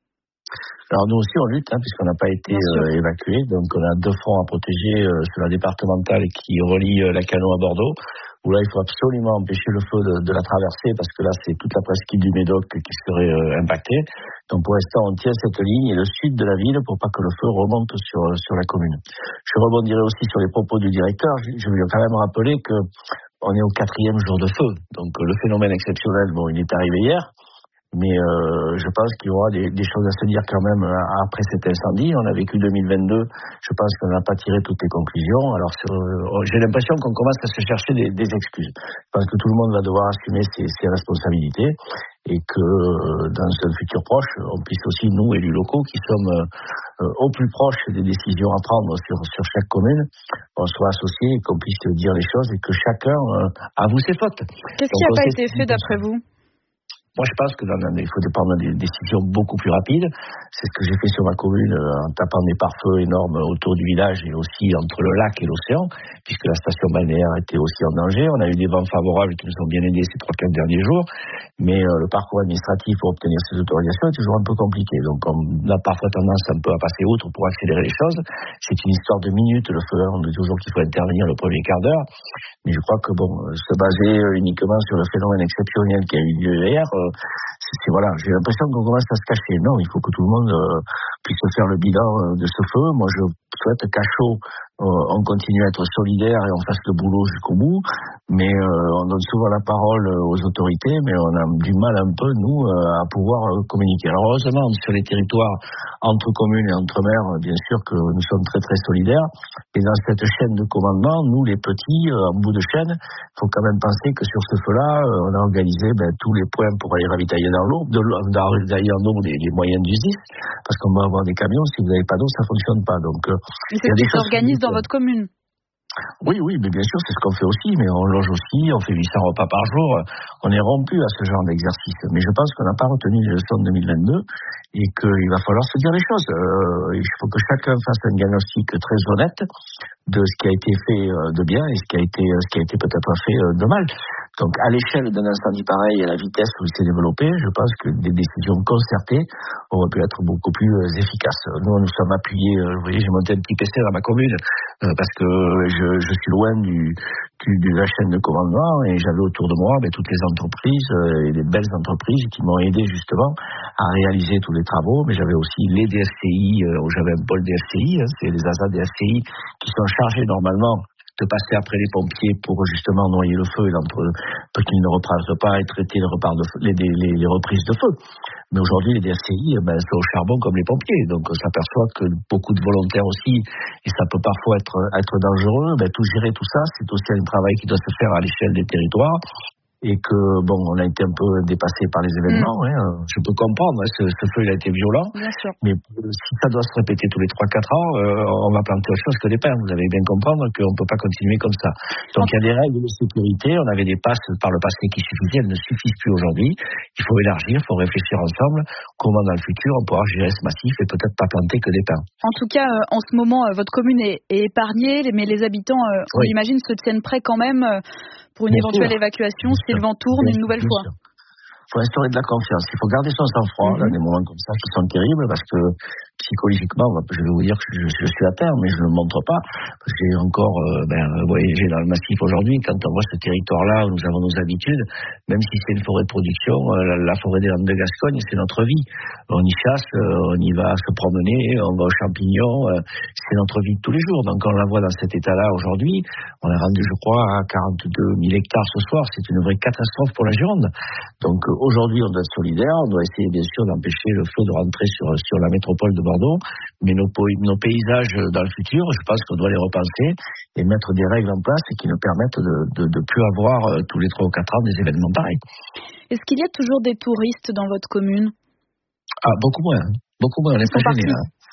Alors nous aussi on lutte, hein, puisqu'on n'a pas été euh, évacué, donc on a deux fronts à protéger euh, sur la départementale qui relie euh, Lacanau à Bordeaux, où là il faut absolument empêcher le feu de, de la traverser, parce que là c'est toute la presqu'île du Médoc qui serait euh, impactée. Donc pour l'instant on tient cette ligne et le sud de la ville pour pas que le feu remonte sur sur la commune. Je rebondirai aussi sur les propos du directeur. Je, je veux quand même rappeler que on est au quatrième jour de feu, donc le phénomène exceptionnel, bon il est arrivé hier. Mais euh, je pense qu'il y aura des, des choses à se dire quand même après cet incendie. On a vécu deux mille vingt-deux, je pense qu'on n'a pas tiré toutes les conclusions. Alors sur, euh, j'ai l'impression qu'on commence à se chercher des, des excuses. Je pense que tout le monde va devoir assumer ses, ses responsabilités et que euh, dans un futur proche, on puisse aussi, nous, élus locaux, qui sommes euh, au plus proche des décisions à prendre sur, sur chaque commune, on soit associés et qu'on puisse dire les choses et que chacun euh, avoue ses fautes. Qu'est-ce qui n'a pas été fait d'après vous ? Moi, je pense qu'il faut prendre des décisions beaucoup plus rapides. C'est ce que j'ai fait sur ma commune en tapant des pare-feux énormes autour du village et aussi entre le lac et l'océan, puisque la station balnéaire était aussi en danger. On a eu des vents favorables qui nous ont bien aidés ces trois quatre derniers jours, mais euh, le parcours administratif pour obtenir ces autorisations est toujours un peu compliqué. Donc, on a parfois tendance un peu à passer outre pour accélérer les choses. C'est une histoire de minutes, le feu. On dit toujours qu'il faut intervenir le premier quart d'heure, mais je crois que bon, se baser uniquement sur le phénomène exceptionnel qui a eu lieu hier, euh, C'est, c'est, voilà, j'ai l'impression qu'on commence à se cacher. Non, il faut que tout le monde euh, puisse faire le bilan euh, de ce feu. Moi, je souhaite qu'à chaud, euh, on continue à être solidaire et on fasse le boulot jusqu'au bout. Mais euh, on donne souvent la parole aux autorités, mais on a du mal un peu, nous, euh, à pouvoir euh, communiquer. Alors, heureusement, sur les territoires entre communes et entre maires, bien sûr que nous sommes très, très solidaires. Et dans cette chaîne de commandement, nous, les petits, euh, en bout de chaîne, il faut quand même penser que sur ce feu-là, euh, on a organisé ben, tous les points pour aller ravitailler dans l'eau, de l'eau, ravitailler en eau les, les moyens du S D I S, parce qu'on va avoir des camions, si vous n'avez pas d'eau, ça ne fonctionne pas. Donc, euh, mais c'est ce qui s'organise dans votre commune. Oui, oui, mais bien sûr, c'est ce qu'on fait aussi, mais on loge aussi, on fait huit cents repas par jour, on est rompu à ce genre d'exercice. Mais je pense qu'on n'a pas retenu les leçons de deux mille vingt-deux et qu'il va falloir se dire les choses. Euh, il faut que chacun fasse un diagnostic très honnête de ce qui a été fait de bien et ce qui a été, ce qui a été peut-être fait de mal. Donc, à l'échelle d'un incendie pareil, à la vitesse où il s'est développé, je pense que des décisions concertées auraient pu être beaucoup plus efficaces. Nous, nous sommes appuyés, vous voyez, j'ai monté un petit P C dans ma commune, euh, parce que je, je suis loin du, du, de la chaîne de commandement et j'avais autour de moi ben, toutes les entreprises euh, et les belles entreprises qui m'ont aidé justement à réaliser tous les travaux, mais j'avais aussi les D S C I, euh, où j'avais un pôle D S C I, hein, c'est les A S A D S C I qui sont chargés normalement de passer après les pompiers pour justement noyer le feu et pour qu'ils ne reprennent pas et traiter les, repars de feu, les, les, les reprises de feu. Mais aujourd'hui, les D S C I ben, sont au charbon comme les pompiers. Donc on s'aperçoit que beaucoup de volontaires aussi, et ça peut parfois être, être dangereux, ben, tout gérer tout ça, c'est aussi un travail qui doit se faire à l'échelle des territoires. Et que, bon, on a été un peu dépassé par les événements, mmh. hein. Je peux comprendre, hein, ce, ce feu, il a été violent. Bien sûr. Mais si ça doit se répéter tous les trois quatre ans, euh, on va planter autre chose que des pins. Vous allez bien comprendre qu'on ne peut pas continuer comme ça. Donc, il y a des règles de sécurité. On avait des passes par le passé qui suffisaient. Elles ne suffisent plus aujourd'hui. Il faut élargir, il faut réfléchir ensemble. Comment, dans le futur, on pourra gérer ce massif et peut-être pas planter que des pins. En tout cas, euh, en ce moment, euh, votre commune est, est épargnée, mais les habitants, euh, on oui. imagine, se tiennent prêts quand même euh, pour une bien éventuelle sûr. évacuation si le vent tourne une nouvelle fois. Il faut instaurer de la confiance. Il faut garder son sang-froid, mm-hmm. là, des moments comme ça qui sont terribles, parce que psychologiquement, je vais vous dire que je, je suis à terre, mais je ne le montre pas, parce que j'ai encore euh, ben, voyagé dans le massif aujourd'hui. Quand on voit ce territoire-là où nous avons nos habitudes, même si c'est une forêt de production, euh, la, la forêt des Landes de Gascogne, c'est notre vie. On y chasse, euh, on y va se promener, on va aux champignons, euh, c'est notre vie de tous les jours. Donc on la voit dans cet état-là aujourd'hui. On est rendu, je crois, à quarante-deux mille hectares ce soir. C'est une vraie catastrophe pour la Gironde. Donc euh, aujourd'hui, on doit être solidaire, on doit essayer bien sûr d'empêcher le feu de rentrer sur, sur la métropole de Bordeaux, mais nos, nos paysages dans le futur, je pense qu'on doit les repenser et mettre des règles en place qui nous permettent de ne plus avoir euh, tous les trois ou quatre ans des événements pareils. Est-ce qu'il y a toujours des touristes dans votre commune ? Ah, beaucoup moins. Beaucoup moins, on n'est pas gênés là.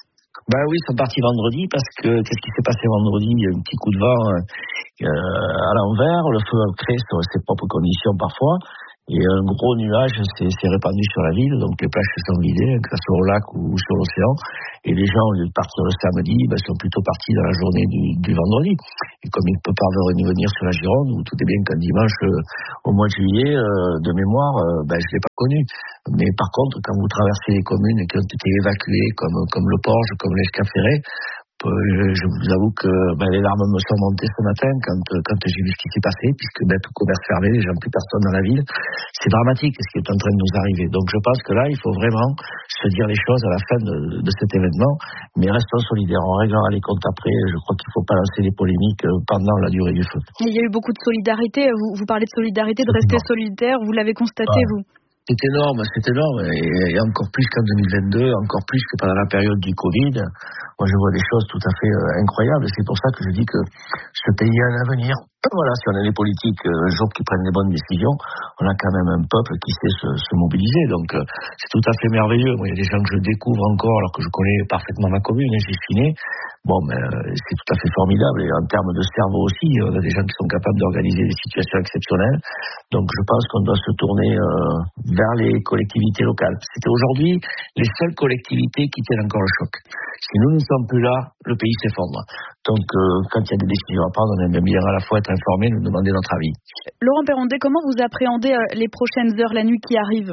Ben oui, ils sont partis vendredi parce que qu'est-ce qui s'est passé vendredi? Il y a eu un petit coup de vent euh, à l'envers, le feu a créé sur ses propres conditions parfois. Et un gros nuage s'est, s'est répandu sur la ville, donc les plages se sont vidées, que ce soit au lac ou sur l'océan. Et les gens, au lieu de partir le samedi, ben, sont plutôt partis dans la journée du, du vendredi. Et comme ils ne peuvent pas revenir sur la Gironde, où tout est bien qu'un dimanche, euh, au mois de juillet, euh, de mémoire, euh, ben, je ne l'ai pas connu. Mais par contre, quand vous traversez les communes qui ont été évacuées, comme, comme le Porge, comme l'Escaféré, je vous avoue que ben, les larmes me sont montées ce matin quand, quand j'ai vu ce qui s'est passé, puisque ben, tout commerce fermé, les gens, plus personne dans la ville. C'est dramatique ce qui est en train de nous arriver. Donc je pense que là, il faut vraiment se dire les choses à la fin de, de cet événement, mais restons solidaires. On réglera les comptes après. Je crois qu'il ne faut pas lancer des polémiques pendant la durée du feu. Il y a eu beaucoup de solidarité. Vous, vous parlez de solidarité, de rester non. solidaire. Vous l'avez constaté, ah. vous? C'est énorme, c'est énorme, et, et encore plus qu'en deux mille vingt-deux, encore plus que pendant la période du Covid. Moi, je vois des choses tout à fait euh, incroyables. C'est pour ça que je dis que ce pays a un avenir. Voilà, si on a des politiques euh, un jour qui prennent les bonnes décisions, on a quand même un peuple qui sait se, se mobiliser. Donc, euh, c'est tout à fait merveilleux. Moi, il y a des gens que je découvre encore, alors que je connais parfaitement ma commune, et j'y suis né. Bon, mais euh, c'est tout à fait formidable. Et en termes de cerveau aussi, on a des gens qui sont capables d'organiser des situations exceptionnelles. Donc, je pense qu'on doit se tourner euh, vers les collectivités locales. C'était aujourd'hui les seules collectivités qui tiennent encore le choc. Si nous ne sommes plus là, le pays s'effondre. Donc, euh, quand il y a des décisions à prendre, on aime bien à la fois être informé, nous demander notre avis. Laurent Perrondé, comment vous appréhendez euh, les prochaines heures, la nuit qui arrive?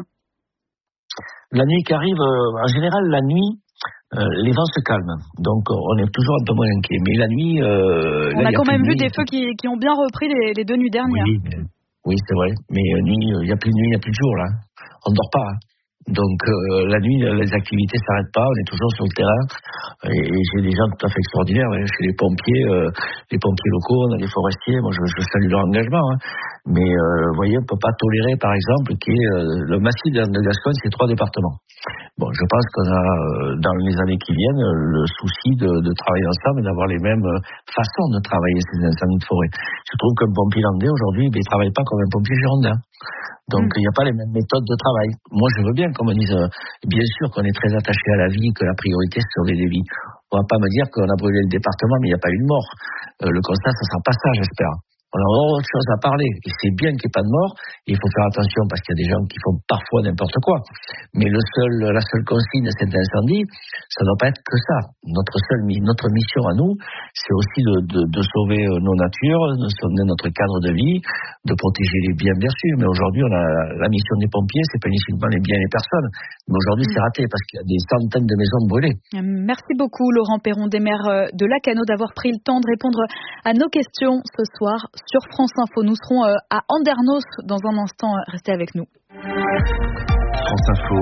La nuit qui arrive, euh, en général, la nuit, euh, les vents se calment. Donc, on est toujours un peu moins inquiet. Mais la nuit... Euh, on là, a quand même vu nuit, des feux qui, qui ont bien repris les, les deux nuits dernières. Oui, mais, oui c'est vrai. Mais euh, nuit, il n'y a plus de nuit, il n'y a plus de jour, là. On ne dort pas, hein. Donc euh, la nuit, les activités s'arrêtent pas, on est toujours sur le terrain. Et, et j'ai des gens tout à fait extraordinaires. Hein. Chez les pompiers, euh, les pompiers locaux, on a des forestiers. Moi, je, je salue leur engagement. Hein. Mais euh, vous voyez, on peut pas tolérer, par exemple, qu'il y ait euh, le massif de Gascogne, c'est trois départements. Bon, je pense qu'on a, euh, dans les années qui viennent, le souci de, de travailler ensemble et d'avoir les mêmes façons de travailler ces incendies de forêt. Je trouve qu'un pompier landais aujourd'hui, il ne travaille pas comme un pompier girondin. Donc, il mmh. n'y a pas les mêmes méthodes de travail. Moi, je veux bien qu'on me dise, euh, bien sûr qu'on est très attaché à la vie, que la priorité, c'est sauver des vies. On ne va pas me dire qu'on a brûlé le département, mais il n'y a pas eu de mort. Euh, le constat, ça ne sera pas ça, j'espère. On a autre chose à parler. Et c'est bien qu'il n'y ait pas de mort. Il faut faire attention parce qu'il y a des gens qui font parfois n'importe quoi. Mais le seul, la seule consigne de cet incendie, ça ne doit pas être que ça. Notre seule, notre mission à nous, c'est aussi de, de, de sauver nos natures, de sauver notre cadre de vie, de protéger les biens, bien sûr. Mais aujourd'hui, on a la mission des pompiers, c'est pas uniquement les biens et les personnes. Mais aujourd'hui, c'est raté parce qu'il y a des centaines de maisons brûlées. Merci beaucoup, Laurent Perrondé, maire de Lacanau, d'avoir pris le temps de répondre à nos questions ce soir sur France Info. Nous serons à Andernos dans un instant. Restez avec nous. France Info,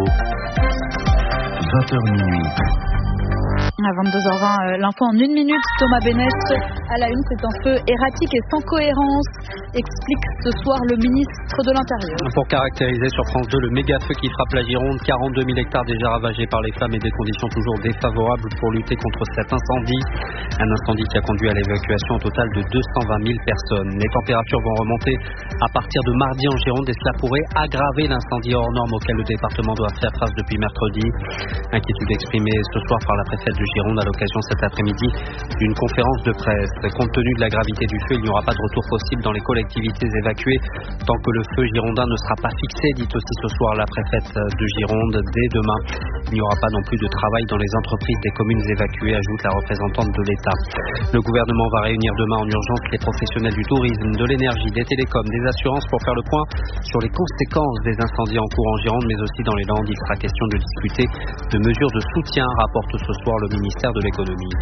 vingt heures minuit. À vingt-deux heures vingt, l'info en une minute. Thomas Bennett à la une, c'est un feu erratique et sans cohérence, explique ce soir le ministre de l'Intérieur. Pour caractériser sur France deux le méga feu qui frappe la Gironde, quarante-deux mille hectares déjà ravagés par les flammes et des conditions toujours défavorables pour lutter contre cet incendie. Un incendie qui a conduit à l'évacuation au total de deux cent vingt mille personnes. Les températures vont remonter à partir de mardi en Gironde et cela pourrait aggraver l'incendie hors norme auquel le département doit faire face depuis mercredi. Inquiétude exprimée ce soir par la préfète de Gironde à l'occasion cet après-midi d'une conférence de presse. Compte tenu de la gravité du feu, il n'y aura pas de retour possible dans les collectivités évacuées tant que le feu girondin ne sera pas fixé, dit aussi ce soir la préfète de Gironde. Dès demain, il n'y aura pas non plus de travail dans les entreprises des communes évacuées, ajoute la représentante de l'État. Le gouvernement va réunir demain en urgence les professionnels du tourisme, de l'énergie, des télécoms, des assurances pour faire le point sur les conséquences des incendies en cours en Gironde, mais aussi dans les Landes. Il sera question de discuter de mesures de soutien, rapporte ce soir le ministère de l'économie.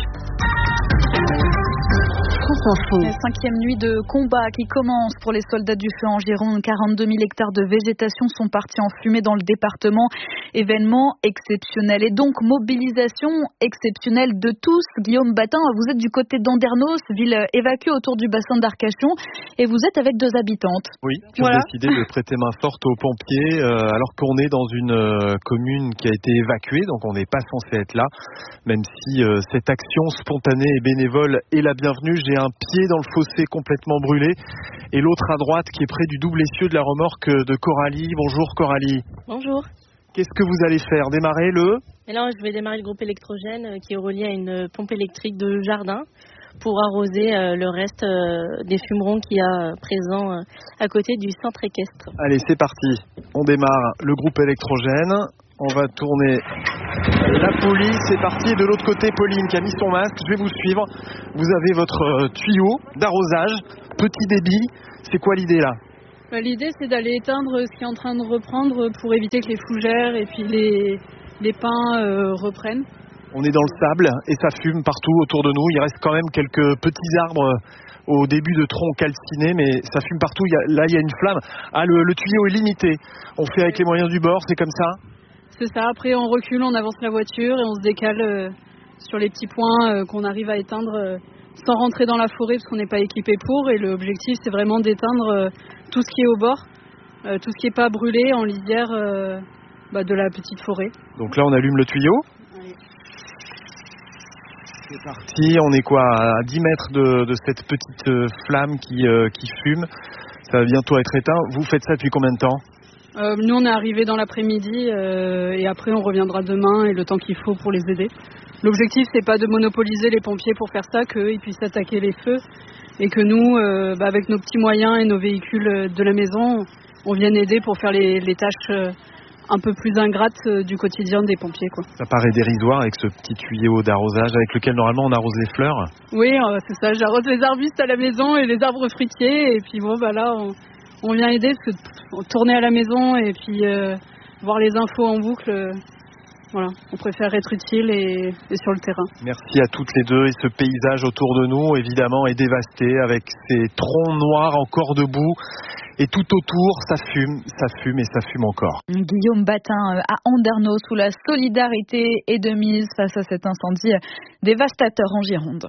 La cinquième nuit de combat qui commence pour les soldats du feu en Gironde. quarante-deux mille hectares de végétation sont partis en fumée dans le département. Événement exceptionnel et donc mobilisation exceptionnelle de tous. Guillaume Batin, vous êtes du côté d'Andernos, ville évacuée autour du bassin d'Arcachon, et vous êtes avec deux habitantes. Oui, qui voilà. ont décidé de prêter main forte aux pompiers euh, alors qu'on est dans une euh, commune qui a été évacuée, donc on n'est pas censé être là, même si euh, cette action spontanée et bénévole est la bienvenue. J'ai un pied dans le fossé complètement brûlé et l'autre à droite qui est près du double essieu de la remorque de Coralie. Bonjour Coralie. Bonjour. Qu'est-ce que vous allez faire? Démarrer le Et là, je vais démarrer le groupe électrogène euh, qui est relié à une pompe électrique de jardin pour arroser euh, le reste euh, des fumerons qu'il y a euh, présents euh, à côté du centre équestre. Allez, c'est parti. On démarre le groupe électrogène. On va tourner la police. C'est parti. De l'autre côté, Pauline qui a mis son masque. Je vais vous suivre. Vous avez votre euh, tuyau d'arrosage, petit débit. C'est quoi l'idée là? Bah, l'idée, c'est d'aller éteindre ce qui est en train de reprendre pour éviter que les fougères et puis les, les pins euh, reprennent. On est dans le sable et ça fume partout autour de nous. Il reste quand même quelques petits arbres au début de troncs calcinés, mais ça fume partout. Il y a, là, il y a une flamme. Ah, le, le tuyau est limité. On fait avec les moyens du bord, c'est comme ça? C'est ça. Après, on recule, on avance la voiture et on se décale euh, sur les petits points euh, qu'on arrive à éteindre euh, sans rentrer dans la forêt parce qu'on n'est pas équipé pour. Et l'objectif, c'est vraiment d'éteindre euh, tout ce qui est au bord, euh, tout ce qui n'est pas brûlé en lisière euh, bah, de la petite forêt. Donc là, on allume le tuyau. C'est parti, on est quoi à dix mètres de, de cette petite euh, flamme qui, euh, qui fume. Ça va bientôt être éteint. Vous faites ça depuis combien de temps? euh, Nous, on est arrivés dans l'après-midi euh, et après, on reviendra demain et le temps qu'il faut pour les aider. L'objectif, c'est pas de monopoliser les pompiers pour faire ça, qu'eux ils puissent attaquer les feux et que nous, euh, bah, avec nos petits moyens et nos véhicules de la maison, on vienne aider pour faire les, les tâches euh, un peu plus ingrates euh, du quotidien des pompiers, quoi. Ça paraît dérisoire avec ce petit tuyau d'arrosage avec lequel normalement on arrose les fleurs. Oui, euh, c'est ça, j'arrose les arbustes à la maison et les arbres fruitiers et puis bon, bah là, on, on vient aider parce que on tourner à la maison et puis euh, voir les infos en boucle. Euh, Voilà, on préfère être utile et, et sur le terrain. Merci à toutes les deux. Et ce paysage autour de nous, évidemment, est dévasté avec ces troncs noirs encore debout. Et tout autour, ça fume, ça fume et ça fume encore. Guillaume Batin à Andernos, où la solidarité est de mise face à cet incendie dévastateur en Gironde.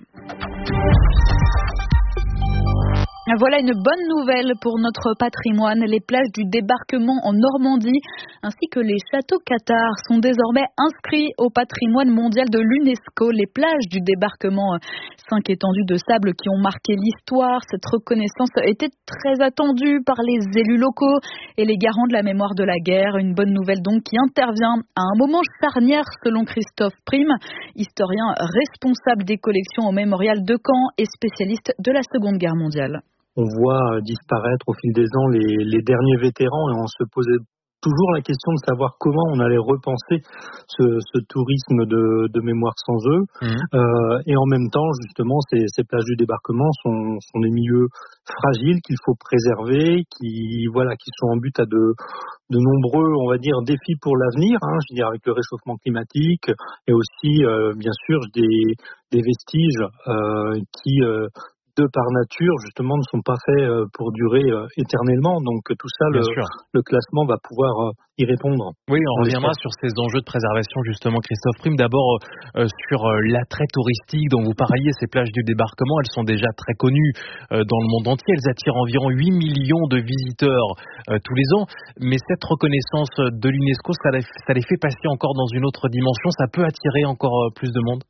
Voilà une bonne nouvelle pour notre patrimoine. Les plages du débarquement en Normandie ainsi que les châteaux cathares sont désormais inscrits au patrimoine mondial de l'UNESCO. Les plages du débarquement, cinq étendues de sable qui ont marqué l'histoire. Cette reconnaissance était très attendue par les élus locaux et les garants de la mémoire de la guerre. Une bonne nouvelle donc qui intervient à un moment charnière selon Christophe Prime, historien responsable des collections au mémorial de Caen et spécialiste de la Seconde Guerre mondiale. On voit disparaître au fil des ans les, les derniers vétérans et on se posait toujours la question de savoir comment on allait repenser ce, ce tourisme de, de mémoire sans eux. Mmh. Euh, et en même temps, justement, ces, ces plages du débarquement sont, sont des milieux fragiles qu'il faut préserver, qui, voilà, qui sont en but à de, de nombreux, on va dire, défis pour l'avenir, hein, je veux dire, avec le réchauffement climatique et aussi, euh, bien sûr, des, des vestiges euh, qui... Euh, de par nature, justement, ne sont pas faits pour durer éternellement. Donc tout ça, le, le classement va pouvoir y répondre. Oui, on reviendra sur ces enjeux de préservation, justement, Christophe Prime. D'abord, euh, sur euh, l'attrait touristique dont vous parliez, ces plages du débarquement, elles sont déjà très connues euh, dans le monde entier. Elles attirent environ huit millions de visiteurs euh, tous les ans. Mais cette reconnaissance de l'UNESCO, ça les, ça les fait passer encore dans une autre dimension. Ça peut attirer encore euh, plus de monde?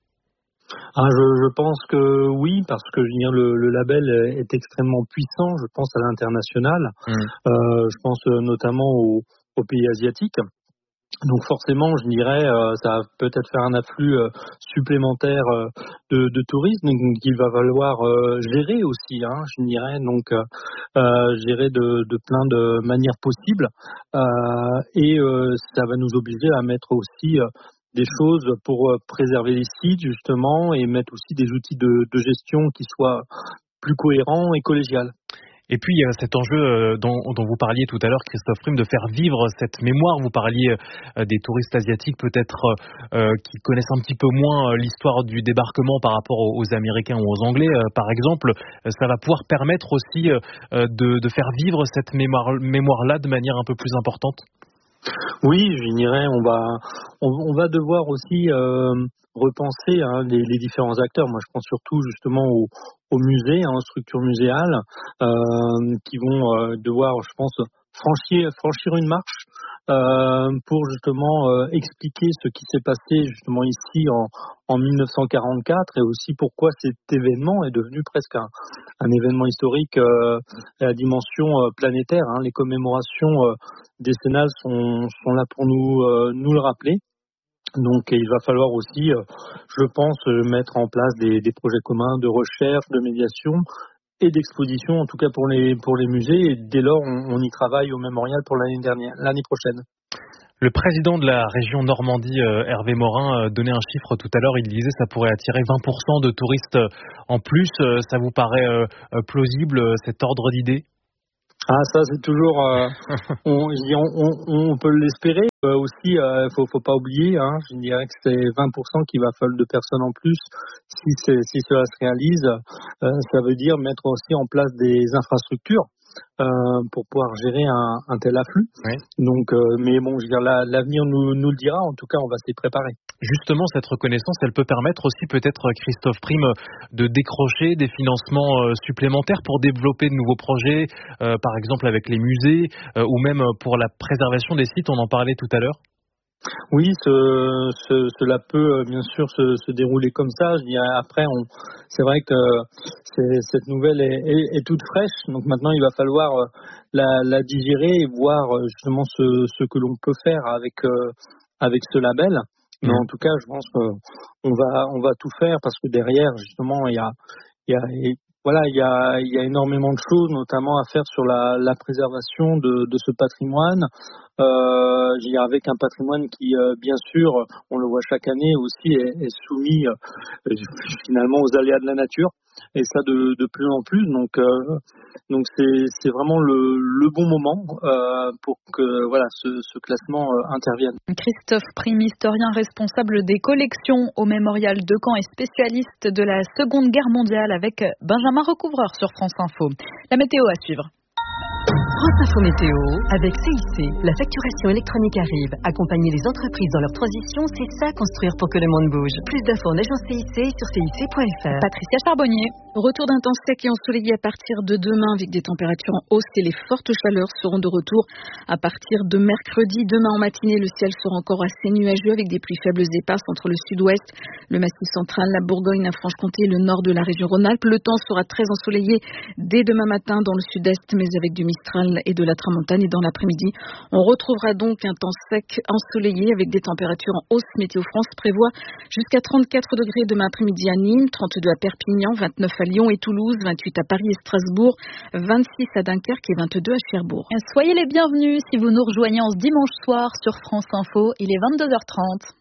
Ah, je, je pense que oui, parce que je veux dire, le, le label est extrêmement puissant, je pense à l'international, mmh. euh, je pense notamment aux, aux pays asiatiques. Donc forcément, je dirais, euh, ça va peut-être faire un afflux euh, supplémentaire euh, de, de tourisme qu'il va falloir euh, gérer aussi, hein, je dirais, donc euh, gérer de, de plein de manières possibles. Euh, et euh, ça va nous obliger à mettre aussi... Euh, des choses pour préserver les sites justement et mettre aussi des outils de, de gestion qui soient plus cohérents et collégiales. Et puis il y a cet enjeu dont, dont vous parliez tout à l'heure, Christophe Prime, de faire vivre cette mémoire. Vous parliez des touristes asiatiques peut-être euh, qui connaissent un petit peu moins l'histoire du débarquement par rapport aux, aux Américains ou aux Anglais, euh, par exemple. Ça va pouvoir permettre aussi euh, de, de faire vivre cette mémoire, mémoire-là de manière un peu plus importante. Oui, je dirais, on va, on, on va devoir aussi euh, repenser hein, les, les différents acteurs. Moi, je pense surtout justement aux, aux musées, hein, aux structures muséales, euh, qui vont euh, devoir, je pense, franchir, franchir une marche euh, pour justement euh, expliquer ce qui s'est passé justement ici en, en mille neuf cent quarante-quatre et aussi pourquoi cet événement est devenu presque un, un événement historique euh, à la dimension euh, planétaire. Hein. Les commémorations euh, décennales sont, sont là pour nous, euh, nous le rappeler. Donc il va falloir aussi, euh, je pense, mettre en place des, des projets communs de recherche, de médiation et d'exposition, en tout cas pour les, pour les musées. Et dès lors, on, on y travaille au mémorial pour l'année dernière, l'année prochaine. Le président de la région Normandie, euh, Hervé Morin, euh, donnait un chiffre tout à l'heure. Il disait que ça pourrait attirer vingt pour cent de touristes euh, en plus. Euh, ça vous paraît euh, plausible, euh, cet ordre d'idée ? Ah, ça c'est toujours, euh, on, on, on peut l'espérer euh, aussi. Euh, faut, faut pas oublier. Hein, je dirais que c'est vingt pour cent qui va falloir de personnes en plus. Si, c'est, si cela se réalise, euh, ça veut dire mettre aussi en place des infrastructures euh, pour pouvoir gérer un, un tel afflux. Oui. Donc, euh, mais bon, je veux dire, la, l'avenir nous, nous le dira. En tout cas, on va s'y préparer. Justement, cette reconnaissance, elle peut permettre aussi peut-être, Christophe Prime, de décrocher des financements supplémentaires pour développer de nouveaux projets, euh, par exemple avec les musées, euh, ou même pour la préservation des sites, on en parlait tout à l'heure. Oui, ce, ce, cela peut bien sûr se, se dérouler comme ça. Je dirais après, on, c'est vrai que c'est, cette nouvelle est, est, est toute fraîche, donc maintenant il va falloir la, la digérer et voir justement ce, ce que l'on peut faire avec, euh, avec ce label. Mais en tout cas, je pense qu'on va, on va tout faire parce que derrière, justement, il y a, il y a, voilà, il y a, il y a énormément de choses, notamment à faire sur la, la préservation de, de ce patrimoine. Euh, je dirais avec un patrimoine qui, euh, bien sûr, on le voit chaque année aussi, est, est soumis euh, finalement aux aléas de la nature, et ça de, de plus en plus. Donc, euh, donc c'est, c'est vraiment le, le bon moment euh, pour que voilà ce, ce classement euh, intervienne. Christophe Prime, historien responsable des collections au Mémorial de Caen et spécialiste de la Seconde Guerre mondiale, avec Benjamin Recouvreur sur France Info. La météo à suivre. France Info Météo avec C I C. La facturation électronique arrive. Accompagner les entreprises dans leur transition, c'est ça construire pour que le monde bouge. Plus d'infos en agence C I C sur C I C point F R. Patricia Charbonnier. Retour d'un temps sec et ensoleillé à partir de demain avec des températures en hausse et les fortes chaleurs seront de retour à partir de mercredi. Demain en matinée, le ciel sera encore assez nuageux avec des pluies faibles éparses entre le sud-ouest, le massif central, la Bourgogne, la Franche-Comté et le nord de la région Rhône-Alpes. Le temps sera très ensoleillé dès demain matin dans le sud-est, mais avec du Mistral et de la Tramontane. Et dans l'après-midi, on retrouvera donc un temps sec ensoleillé avec des températures en hausse. Météo France prévoit jusqu'à trente-quatre degrés demain après-midi à Nîmes, trente-deux à Perpignan, vingt-neuf à Lyon et Toulouse, vingt-huit à Paris et Strasbourg, vingt-six à Dunkerque et vingt-deux à Cherbourg. Soyez les bienvenus si vous nous rejoignez en ce dimanche soir sur France Info. Il est vingt-deux heures trente.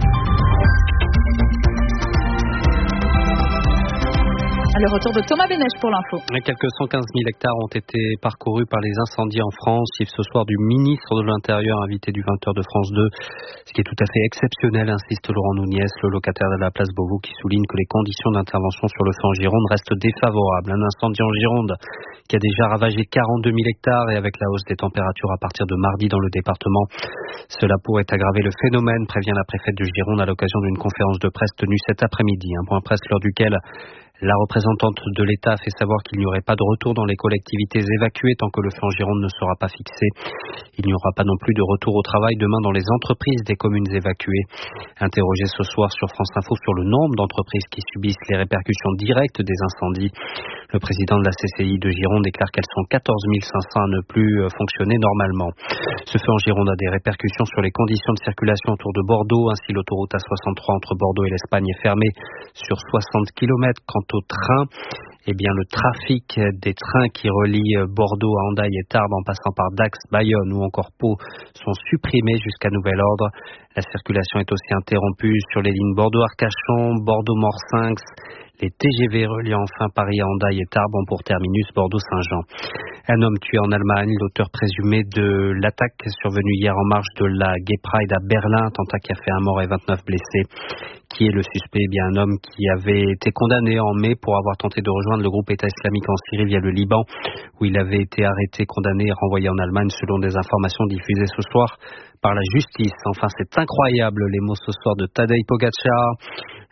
Le retour de Thomas Bénèche pour l'info. Quelques cent quinze mille hectares ont été parcourus par les incendies en France. Chiffre ce soir du ministre de l'Intérieur, invité du vingt heures de France deux. Ce qui est tout à fait exceptionnel, insiste Laurent Nouniès, le locataire de la place Beauvau, qui souligne que les conditions d'intervention sur le feu en Gironde restent défavorables. Un incendie en Gironde qui a déjà ravagé quarante-deux mille hectares et avec la hausse des températures à partir de mardi dans le département, cela pourrait aggraver le phénomène, prévient la préfète de Gironde à l'occasion d'une conférence de presse tenue cet après-midi. Un point presse lors duquel la représentante de l'État a fait savoir qu'il n'y aurait pas de retour dans les collectivités évacuées tant que le feu en Gironde ne sera pas fixé. Il n'y aura pas non plus de retour au travail demain dans les entreprises des communes évacuées. Interrogé ce soir sur France Info sur le nombre d'entreprises qui subissent les répercussions directes des incendies, le président de la C C I de Gironde déclare qu'elles sont quatorze mille cinq cents à ne plus fonctionner normalement. Ce feu en Gironde a des répercussions sur les conditions de circulation autour de Bordeaux. Ainsi, l'autoroute A soixante-trois entre Bordeaux et l'Espagne est fermée sur soixante kilomètres. Quant au train, eh bien, le trafic des trains qui relient Bordeaux à Hendaye et Tarbes en passant par Dax, Bayonne ou encore Pau sont supprimés jusqu'à nouvel ordre. La circulation est aussi interrompue sur les lignes Bordeaux-Arcachon, Bordeaux-Morsinx. Les T G V reliant enfin Paris à Hendaye et Tarbes ont pour terminus Bordeaux-Saint-Jean. Un homme tué en Allemagne, l'auteur présumé de l'attaque survenue hier en marge de la Gay Pride à Berlin, attentat qui a fait un mort et vingt-neuf blessés. Qui est le suspect? Eh bien, un homme qui avait été condamné en mai pour avoir tenté de rejoindre le groupe État islamique en Syrie via le Liban, où il avait été arrêté, condamné et renvoyé en Allemagne selon des informations diffusées ce soir par la justice. Enfin, c'est incroyable, les mots ce soir de Tadej Pogačar.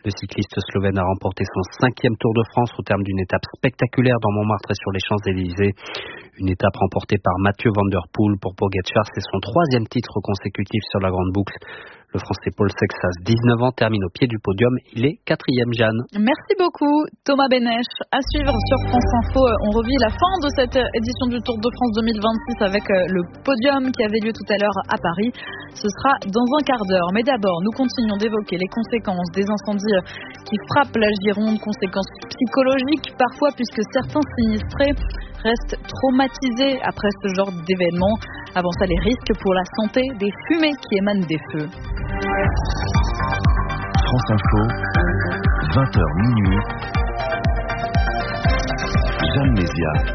Le cycliste slovène a remporté son cinquième Tour de France au terme d'une étape spectaculaire dans Montmartre et sur les Champs-Élysées. Une étape remportée par Mathieu Van Der Poel pour Pogačar, c'est son troisième titre consécutif sur la grande boucle. Le Français Paul Sexas, dix-neuf ans, termine au pied du podium. Il est quatrième, Jeanne. Merci beaucoup, Thomas Benech. À suivre sur France Info, on revit la fin de cette édition du Tour de France deux mille vingt-six avec le podium qui avait lieu tout à l'heure à Paris. Ce sera dans un quart d'heure. Mais d'abord, nous continuons d'évoquer les conséquences des incendies qui frappent la Gironde, conséquences psychologiques parfois puisque certains sinistrés restent traumatisés après ce genre d'événement. Avant ça, les risques pour la santé des fumées qui émanent des feux. France Info, vingt heures minuit. Jeanne Mézia.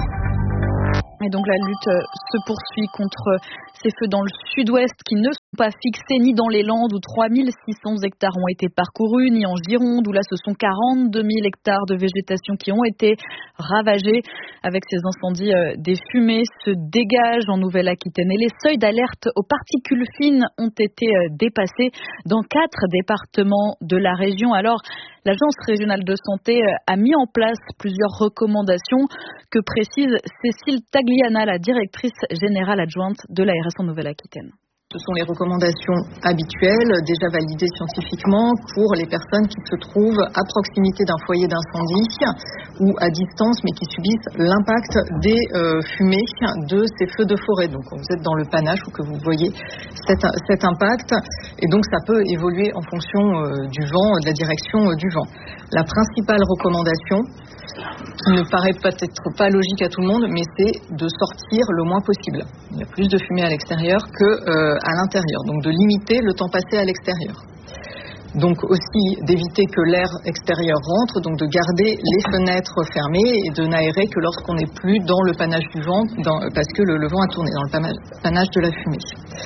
Et donc la lutte se poursuit contre ces feux dans le sud-ouest qui ne sont pas fixés ni dans les Landes où trois mille six cents hectares ont été parcourus, ni en Gironde où là ce sont quarante-deux mille hectares de végétation qui ont été ravagés. Avec ces incendies, des fumées se dégagent en Nouvelle-Aquitaine et les seuils d'alerte aux particules fines ont été dépassés dans quatre départements de la région. Alors, l'Agence régionale de santé a mis en place plusieurs recommandations que précise Cécile Tagliana, la directrice générale adjointe de l'A R S en Nouvelle-Aquitaine. Ce sont les recommandations habituelles, déjà validées scientifiquement pour les personnes qui se trouvent à proximité d'un foyer d'incendie ou à distance, mais qui subissent l'impact des euh, fumées de ces feux de forêt. Donc, quand vous êtes dans le panache ou que vous voyez cet, cet impact, et donc ça peut évoluer en fonction euh, du vent, de la direction euh, du vent. La principale recommandation, qui ne paraît peut-être pas logique à tout le monde, mais c'est de sortir le moins possible. Il y a plus de fumée à l'extérieur que euh, à l'intérieur, donc de limiter le temps passé à l'extérieur. Donc aussi d'éviter que l'air extérieur rentre, donc de garder les fenêtres fermées et de n'aérer que lorsqu'on n'est plus dans le panache du vent, dans, parce que le, le vent a tourné dans le panache de la fumée.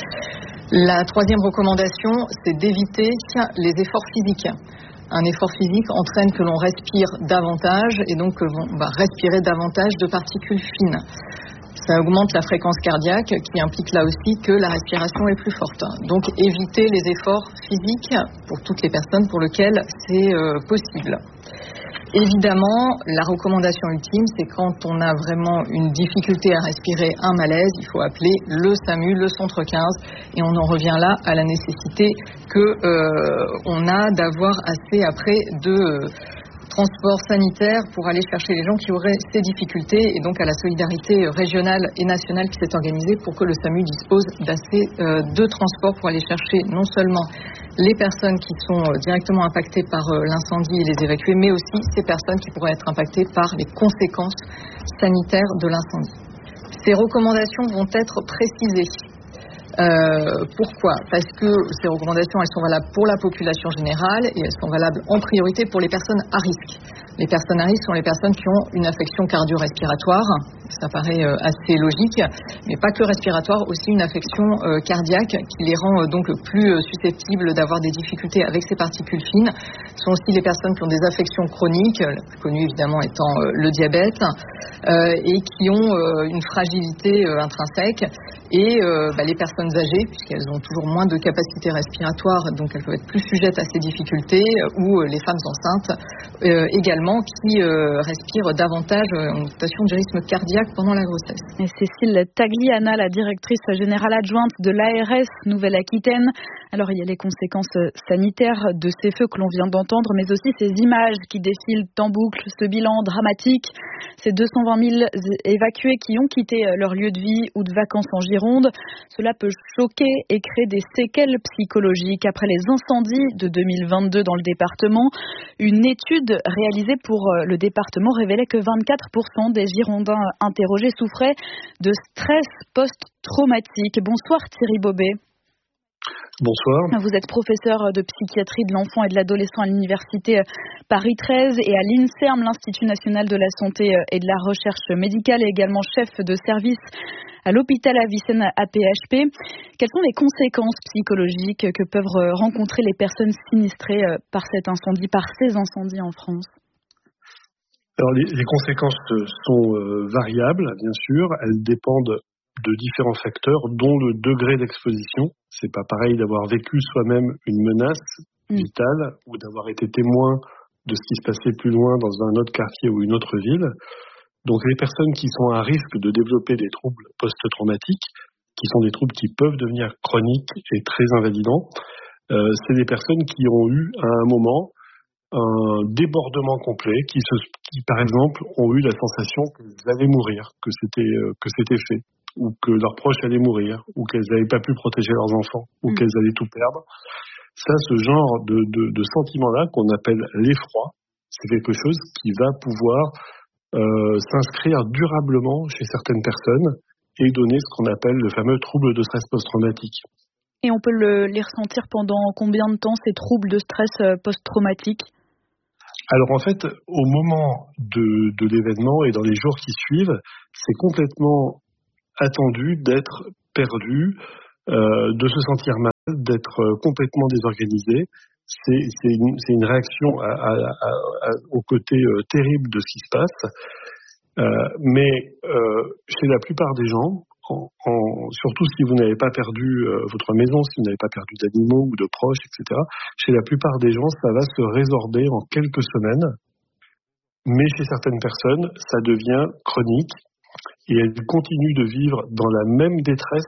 La troisième recommandation, c'est d'éviter les efforts physiques. Un effort physique entraîne que l'on respire davantage et donc que l'on va respirer davantage de particules fines. Ça augmente la fréquence cardiaque qui implique là aussi que la respiration est plus forte. Donc éviter les efforts physiques pour toutes les personnes pour lesquelles c'est euh, possible. Évidemment, la recommandation ultime, c'est quand on a vraiment une difficulté à respirer, un malaise, il faut appeler le SAMU, le centre quinze, et on en revient là à la nécessité que euh, on a d'avoir assez après de euh, transport sanitaire pour aller chercher les gens qui auraient ces difficultés, et donc à la solidarité régionale et nationale qui s'est organisée pour que le SAMU dispose d'assez euh, de transport pour aller chercher non seulement les personnes qui sont directement impactées par l'incendie et les évacuer, mais aussi ces personnes qui pourraient être impactées par les conséquences sanitaires de l'incendie. Ces recommandations vont être précisées. Euh, pourquoi ? Parce que ces recommandations, elles sont valables pour la population générale et elles sont valables en priorité pour les personnes à risque. Les personnes à risque sont les personnes qui ont une affection cardio-respiratoire, ça paraît euh, assez logique, mais pas que respiratoire, aussi une affection euh, cardiaque qui les rend euh, donc plus euh, susceptibles d'avoir des difficultés avec ces particules fines. Ce sont aussi les personnes qui ont des affections chroniques, la plus connue évidemment étant euh, le diabète, euh, et qui ont euh, une fragilité euh, intrinsèque, et euh, bah, les personnes âgées, puisqu'elles ont toujours moins de capacité respiratoire, donc elles peuvent être plus sujettes à ces difficultés, euh, ou euh, les femmes enceintes euh, également, qui euh, respirent davantage en mutation du rythme cardiaque pendant la grossesse. Et Cécile Tagliana, la directrice générale adjointe de l'A R S Nouvelle-Aquitaine. Alors il y a les conséquences sanitaires de ces feux que l'on vient d'entendre, mais aussi ces images qui défilent en boucle, ce bilan dramatique, ces deux cent vingt mille évacués qui ont quitté leur lieu de vie ou de vacances en Gironde. Cela peut choquer et créer des séquelles psychologiques. Après les incendies de deux mille vingt-deux dans le département, une étude réalisée pour le département révélait que vingt-quatre pour cent des Girondins interrogés souffraient de stress post-traumatique. Bonsoir Thierry Bobet. Bonsoir. Vous êtes professeur de psychiatrie de l'enfant et de l'adolescent à l'université Paris treize et à l'INSERM, l'Institut national de la santé et de la recherche médicale, et également chef de service à l'hôpital Avicenne A P H P. Quelles sont les conséquences psychologiques que peuvent rencontrer les personnes sinistrées par cet incendie, par ces incendies en France ? Alors les, les conséquences sont euh, variables, bien sûr. Elles dépendent de différents facteurs, dont le degré d'exposition. C'est pas pareil d'avoir vécu soi-même une menace mmh. vitale ou d'avoir été témoin de ce qui se passait plus loin dans un autre quartier ou une autre ville. Donc les personnes qui sont à risque de développer des troubles post-traumatiques, qui sont des troubles qui peuvent devenir chroniques et très invalidants, euh, c'est des personnes qui ont eu à un moment un débordement complet, qui, se, qui par exemple ont eu la sensation qu'elles allaient mourir, que c'était, euh, que c'était fait, ou que leurs proches allaient mourir, ou qu'elles n'avaient pas pu protéger leurs enfants, ou mmh. qu'elles allaient tout perdre. Ça, ce genre de, de, de sentiment-là, qu'on appelle l'effroi, c'est quelque chose qui va pouvoir euh, s'inscrire durablement chez certaines personnes et donner ce qu'on appelle le fameux trouble de stress post-traumatique. Et on peut le, les ressentir pendant combien de temps, ces troubles de stress post-traumatique ? Alors en fait, au moment de, de l'événement et dans les jours qui suivent, c'est complètement attendu d'être perdu, euh, de se sentir mal, d'être complètement désorganisé. C'est, c'est, une, c'est une réaction à, à, à, à, au côté euh, terrible de ce qui se passe. Euh, mais euh, chez la plupart des gens, en, en, surtout si vous n'avez pas perdu euh, votre maison, si vous n'avez pas perdu d'animaux ou de proches, et cetera, chez la plupart des gens, ça va se résorber en quelques semaines. Mais chez certaines personnes, ça devient chronique et elles continuent de vivre dans la même détresse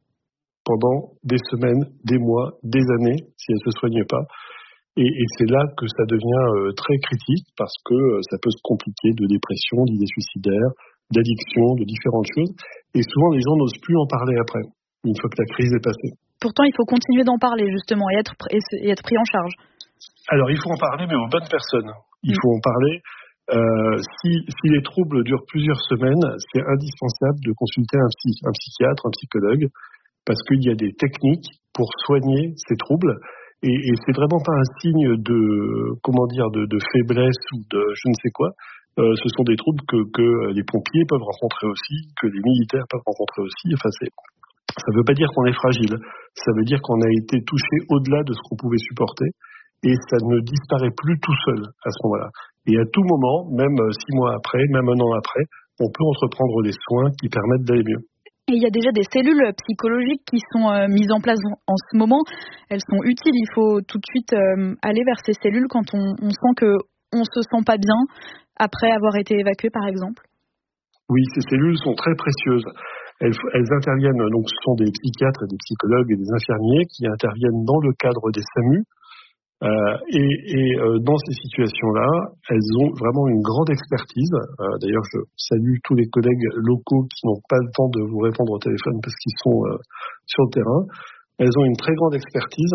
pendant des semaines, des mois, des années, si elles ne se soignent pas. Et, et c'est là que ça devient euh, très critique parce que euh, ça peut se compliquer de dépression, d'idées suicidaires, d'addiction, de différentes choses. Et souvent, les gens n'osent plus en parler après, une fois que la crise est passée. Pourtant, il faut continuer d'en parler, justement, et être, et être pris en charge. Alors, il faut en parler, mais aux bonnes personnes. Il mmh. faut en parler. Euh, si, si les troubles durent plusieurs semaines, c'est indispensable de consulter un, psy, un psychiatre, un psychologue, parce qu'il y a des techniques pour soigner ces troubles. Et, et c'est vraiment pas un signe de, comment dire, de, de faiblesse ou de je ne sais quoi. Euh, ce sont des troubles que, que les pompiers peuvent rencontrer aussi, que les militaires peuvent rencontrer aussi. Enfin, c'est, ça ne veut pas dire qu'on est fragile. Ça veut dire qu'on a été touché au-delà de ce qu'on pouvait supporter. Et ça ne disparaît plus tout seul à ce moment-là. Et à tout moment, même six mois après, même un an après, on peut entreprendre des soins qui permettent d'aller mieux. Et il y a déjà des cellules psychologiques qui sont euh, mises en place en ce moment. Elles sont utiles. Il faut tout de suite euh, aller vers ces cellules quand on, on sent qu'on ne se sent pas bien après avoir été évacué, par exemple. Oui, ces cellules sont très précieuses. Elles, elles interviennent, donc ce sont des psychiatres, et des psychologues et des infirmiers qui interviennent dans le cadre des SAMU. Euh, et et euh, dans ces situations-là, elles ont vraiment une grande expertise. Euh, d'ailleurs, je salue tous les collègues locaux qui n'ont pas le temps de vous répondre au téléphone parce qu'ils sont euh, sur le terrain. Elles ont une très grande expertise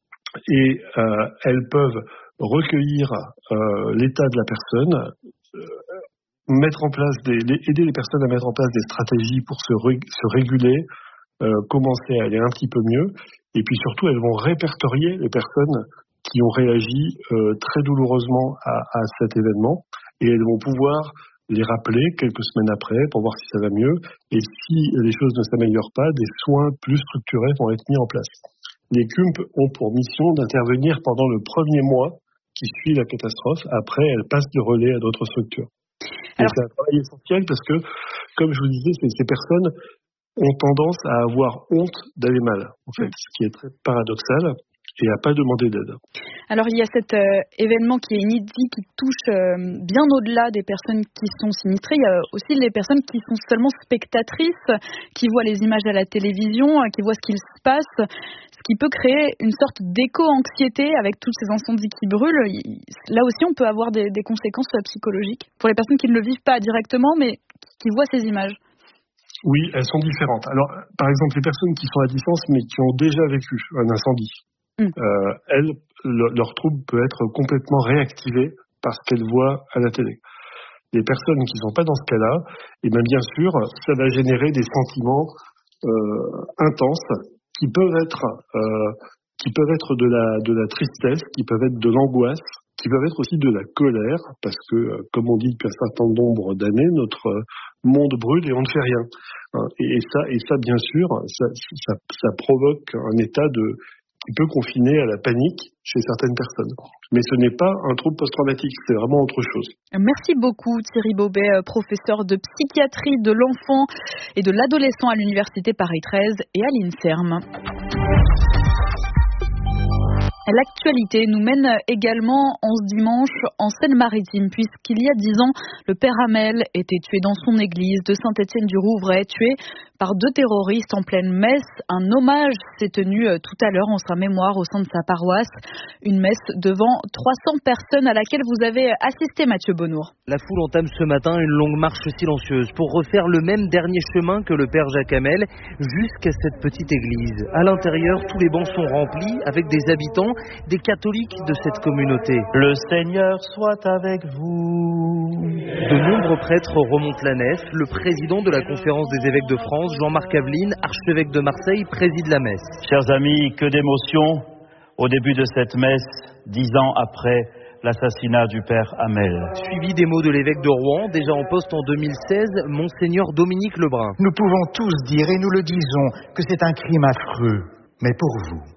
et euh, elles peuvent recueillir euh, l'état de la personne, euh, mettre en place des, aider les personnes à mettre en place des stratégies pour se, ré, se réguler, euh, commencer à aller un petit peu mieux. Et puis surtout, elles vont répertorier les personnes qui ont réagi euh, très douloureusement à, à cet événement et elles vont pouvoir les rappeler quelques semaines après pour voir si ça va mieux et si les choses ne s'améliorent pas, des soins plus structurés vont être mis en place. Les C U M P ont pour mission d'intervenir pendant le premier mois qui suit la catastrophe. Après, elles passent le relais à d'autres structures. Alors... C'est un travail essentiel parce que, comme je vous disais, ces, ces personnes ont tendance à avoir honte d'aller mal, en fait, ce qui est très paradoxal. Et à pas demander d'aide. Alors il y a cet euh, événement qui est inédit, qui touche euh, bien au-delà des personnes qui sont sinistrées. Il y a aussi les personnes qui sont seulement spectatrices, qui voient les images à la télévision, euh, qui voient ce qu'il se passe, ce qui peut créer une sorte d'éco-anxiété avec tous ces incendies qui brûlent. Là aussi, on peut avoir des, des conséquences psychologiques pour les personnes qui ne le vivent pas directement, mais qui voient ces images. Oui, elles sont différentes. Alors, par exemple, les personnes qui sont à distance, mais qui ont déjà vécu un incendie, Euh, elles, le, leur trouble peut être complètement réactivé par ce qu'elles voient à la télé. Les personnes qui ne sont pas dans ce cas-là, et bien, bien sûr, ça va générer des sentiments euh, intenses qui peuvent être, euh, qui peuvent être de la, de la tristesse, qui peuvent être de l'angoisse, qui peuvent être aussi de la colère, parce que, euh, comme on dit depuis un certain nombre d'années, notre monde brûle et on ne fait rien. Et, et ça, et ça, bien sûr, ça, ça, ça provoque un état de qui peut confiner à la panique chez certaines personnes. Mais ce n'est pas un trouble post-traumatique, c'est vraiment autre chose. Merci beaucoup Thierry Bobet, professeur de psychiatrie de l'enfant et de l'adolescent à l'Université Paris treize et à l'INSERM. L'actualité nous mène également en ce dimanche en Seine-Maritime, puisqu'il y a dix ans, le père Hamel était tué dans son église de Saint-Étienne-du-Rouvray, tué par deux terroristes en pleine messe. Un hommage s'est tenu tout à l'heure en sa mémoire au sein de sa paroisse. Une messe devant trois cents personnes à laquelle vous avez assisté, Mathieu Bonnour. La foule entame ce matin une longue marche silencieuse pour refaire le même dernier chemin que le père Jacques Hamel jusqu'à cette petite église. À l'intérieur, tous les bancs sont remplis avec des habitants, des catholiques de cette communauté. Le Seigneur soit avec vous. De nombreux prêtres remontent la nef. Le président de la Conférence des évêques de France, Jean-Marc Aveline, archevêque de Marseille, préside la messe. Chers amis, que d'émotions au début de cette messe, dix ans après l'assassinat du père Hamel. Suivi des mots de l'évêque de Rouen, déjà en poste en deux mille seize, Monseigneur Dominique Lebrun. Nous pouvons tous dire, et nous le disons, que c'est un crime affreux. Mais pour vous,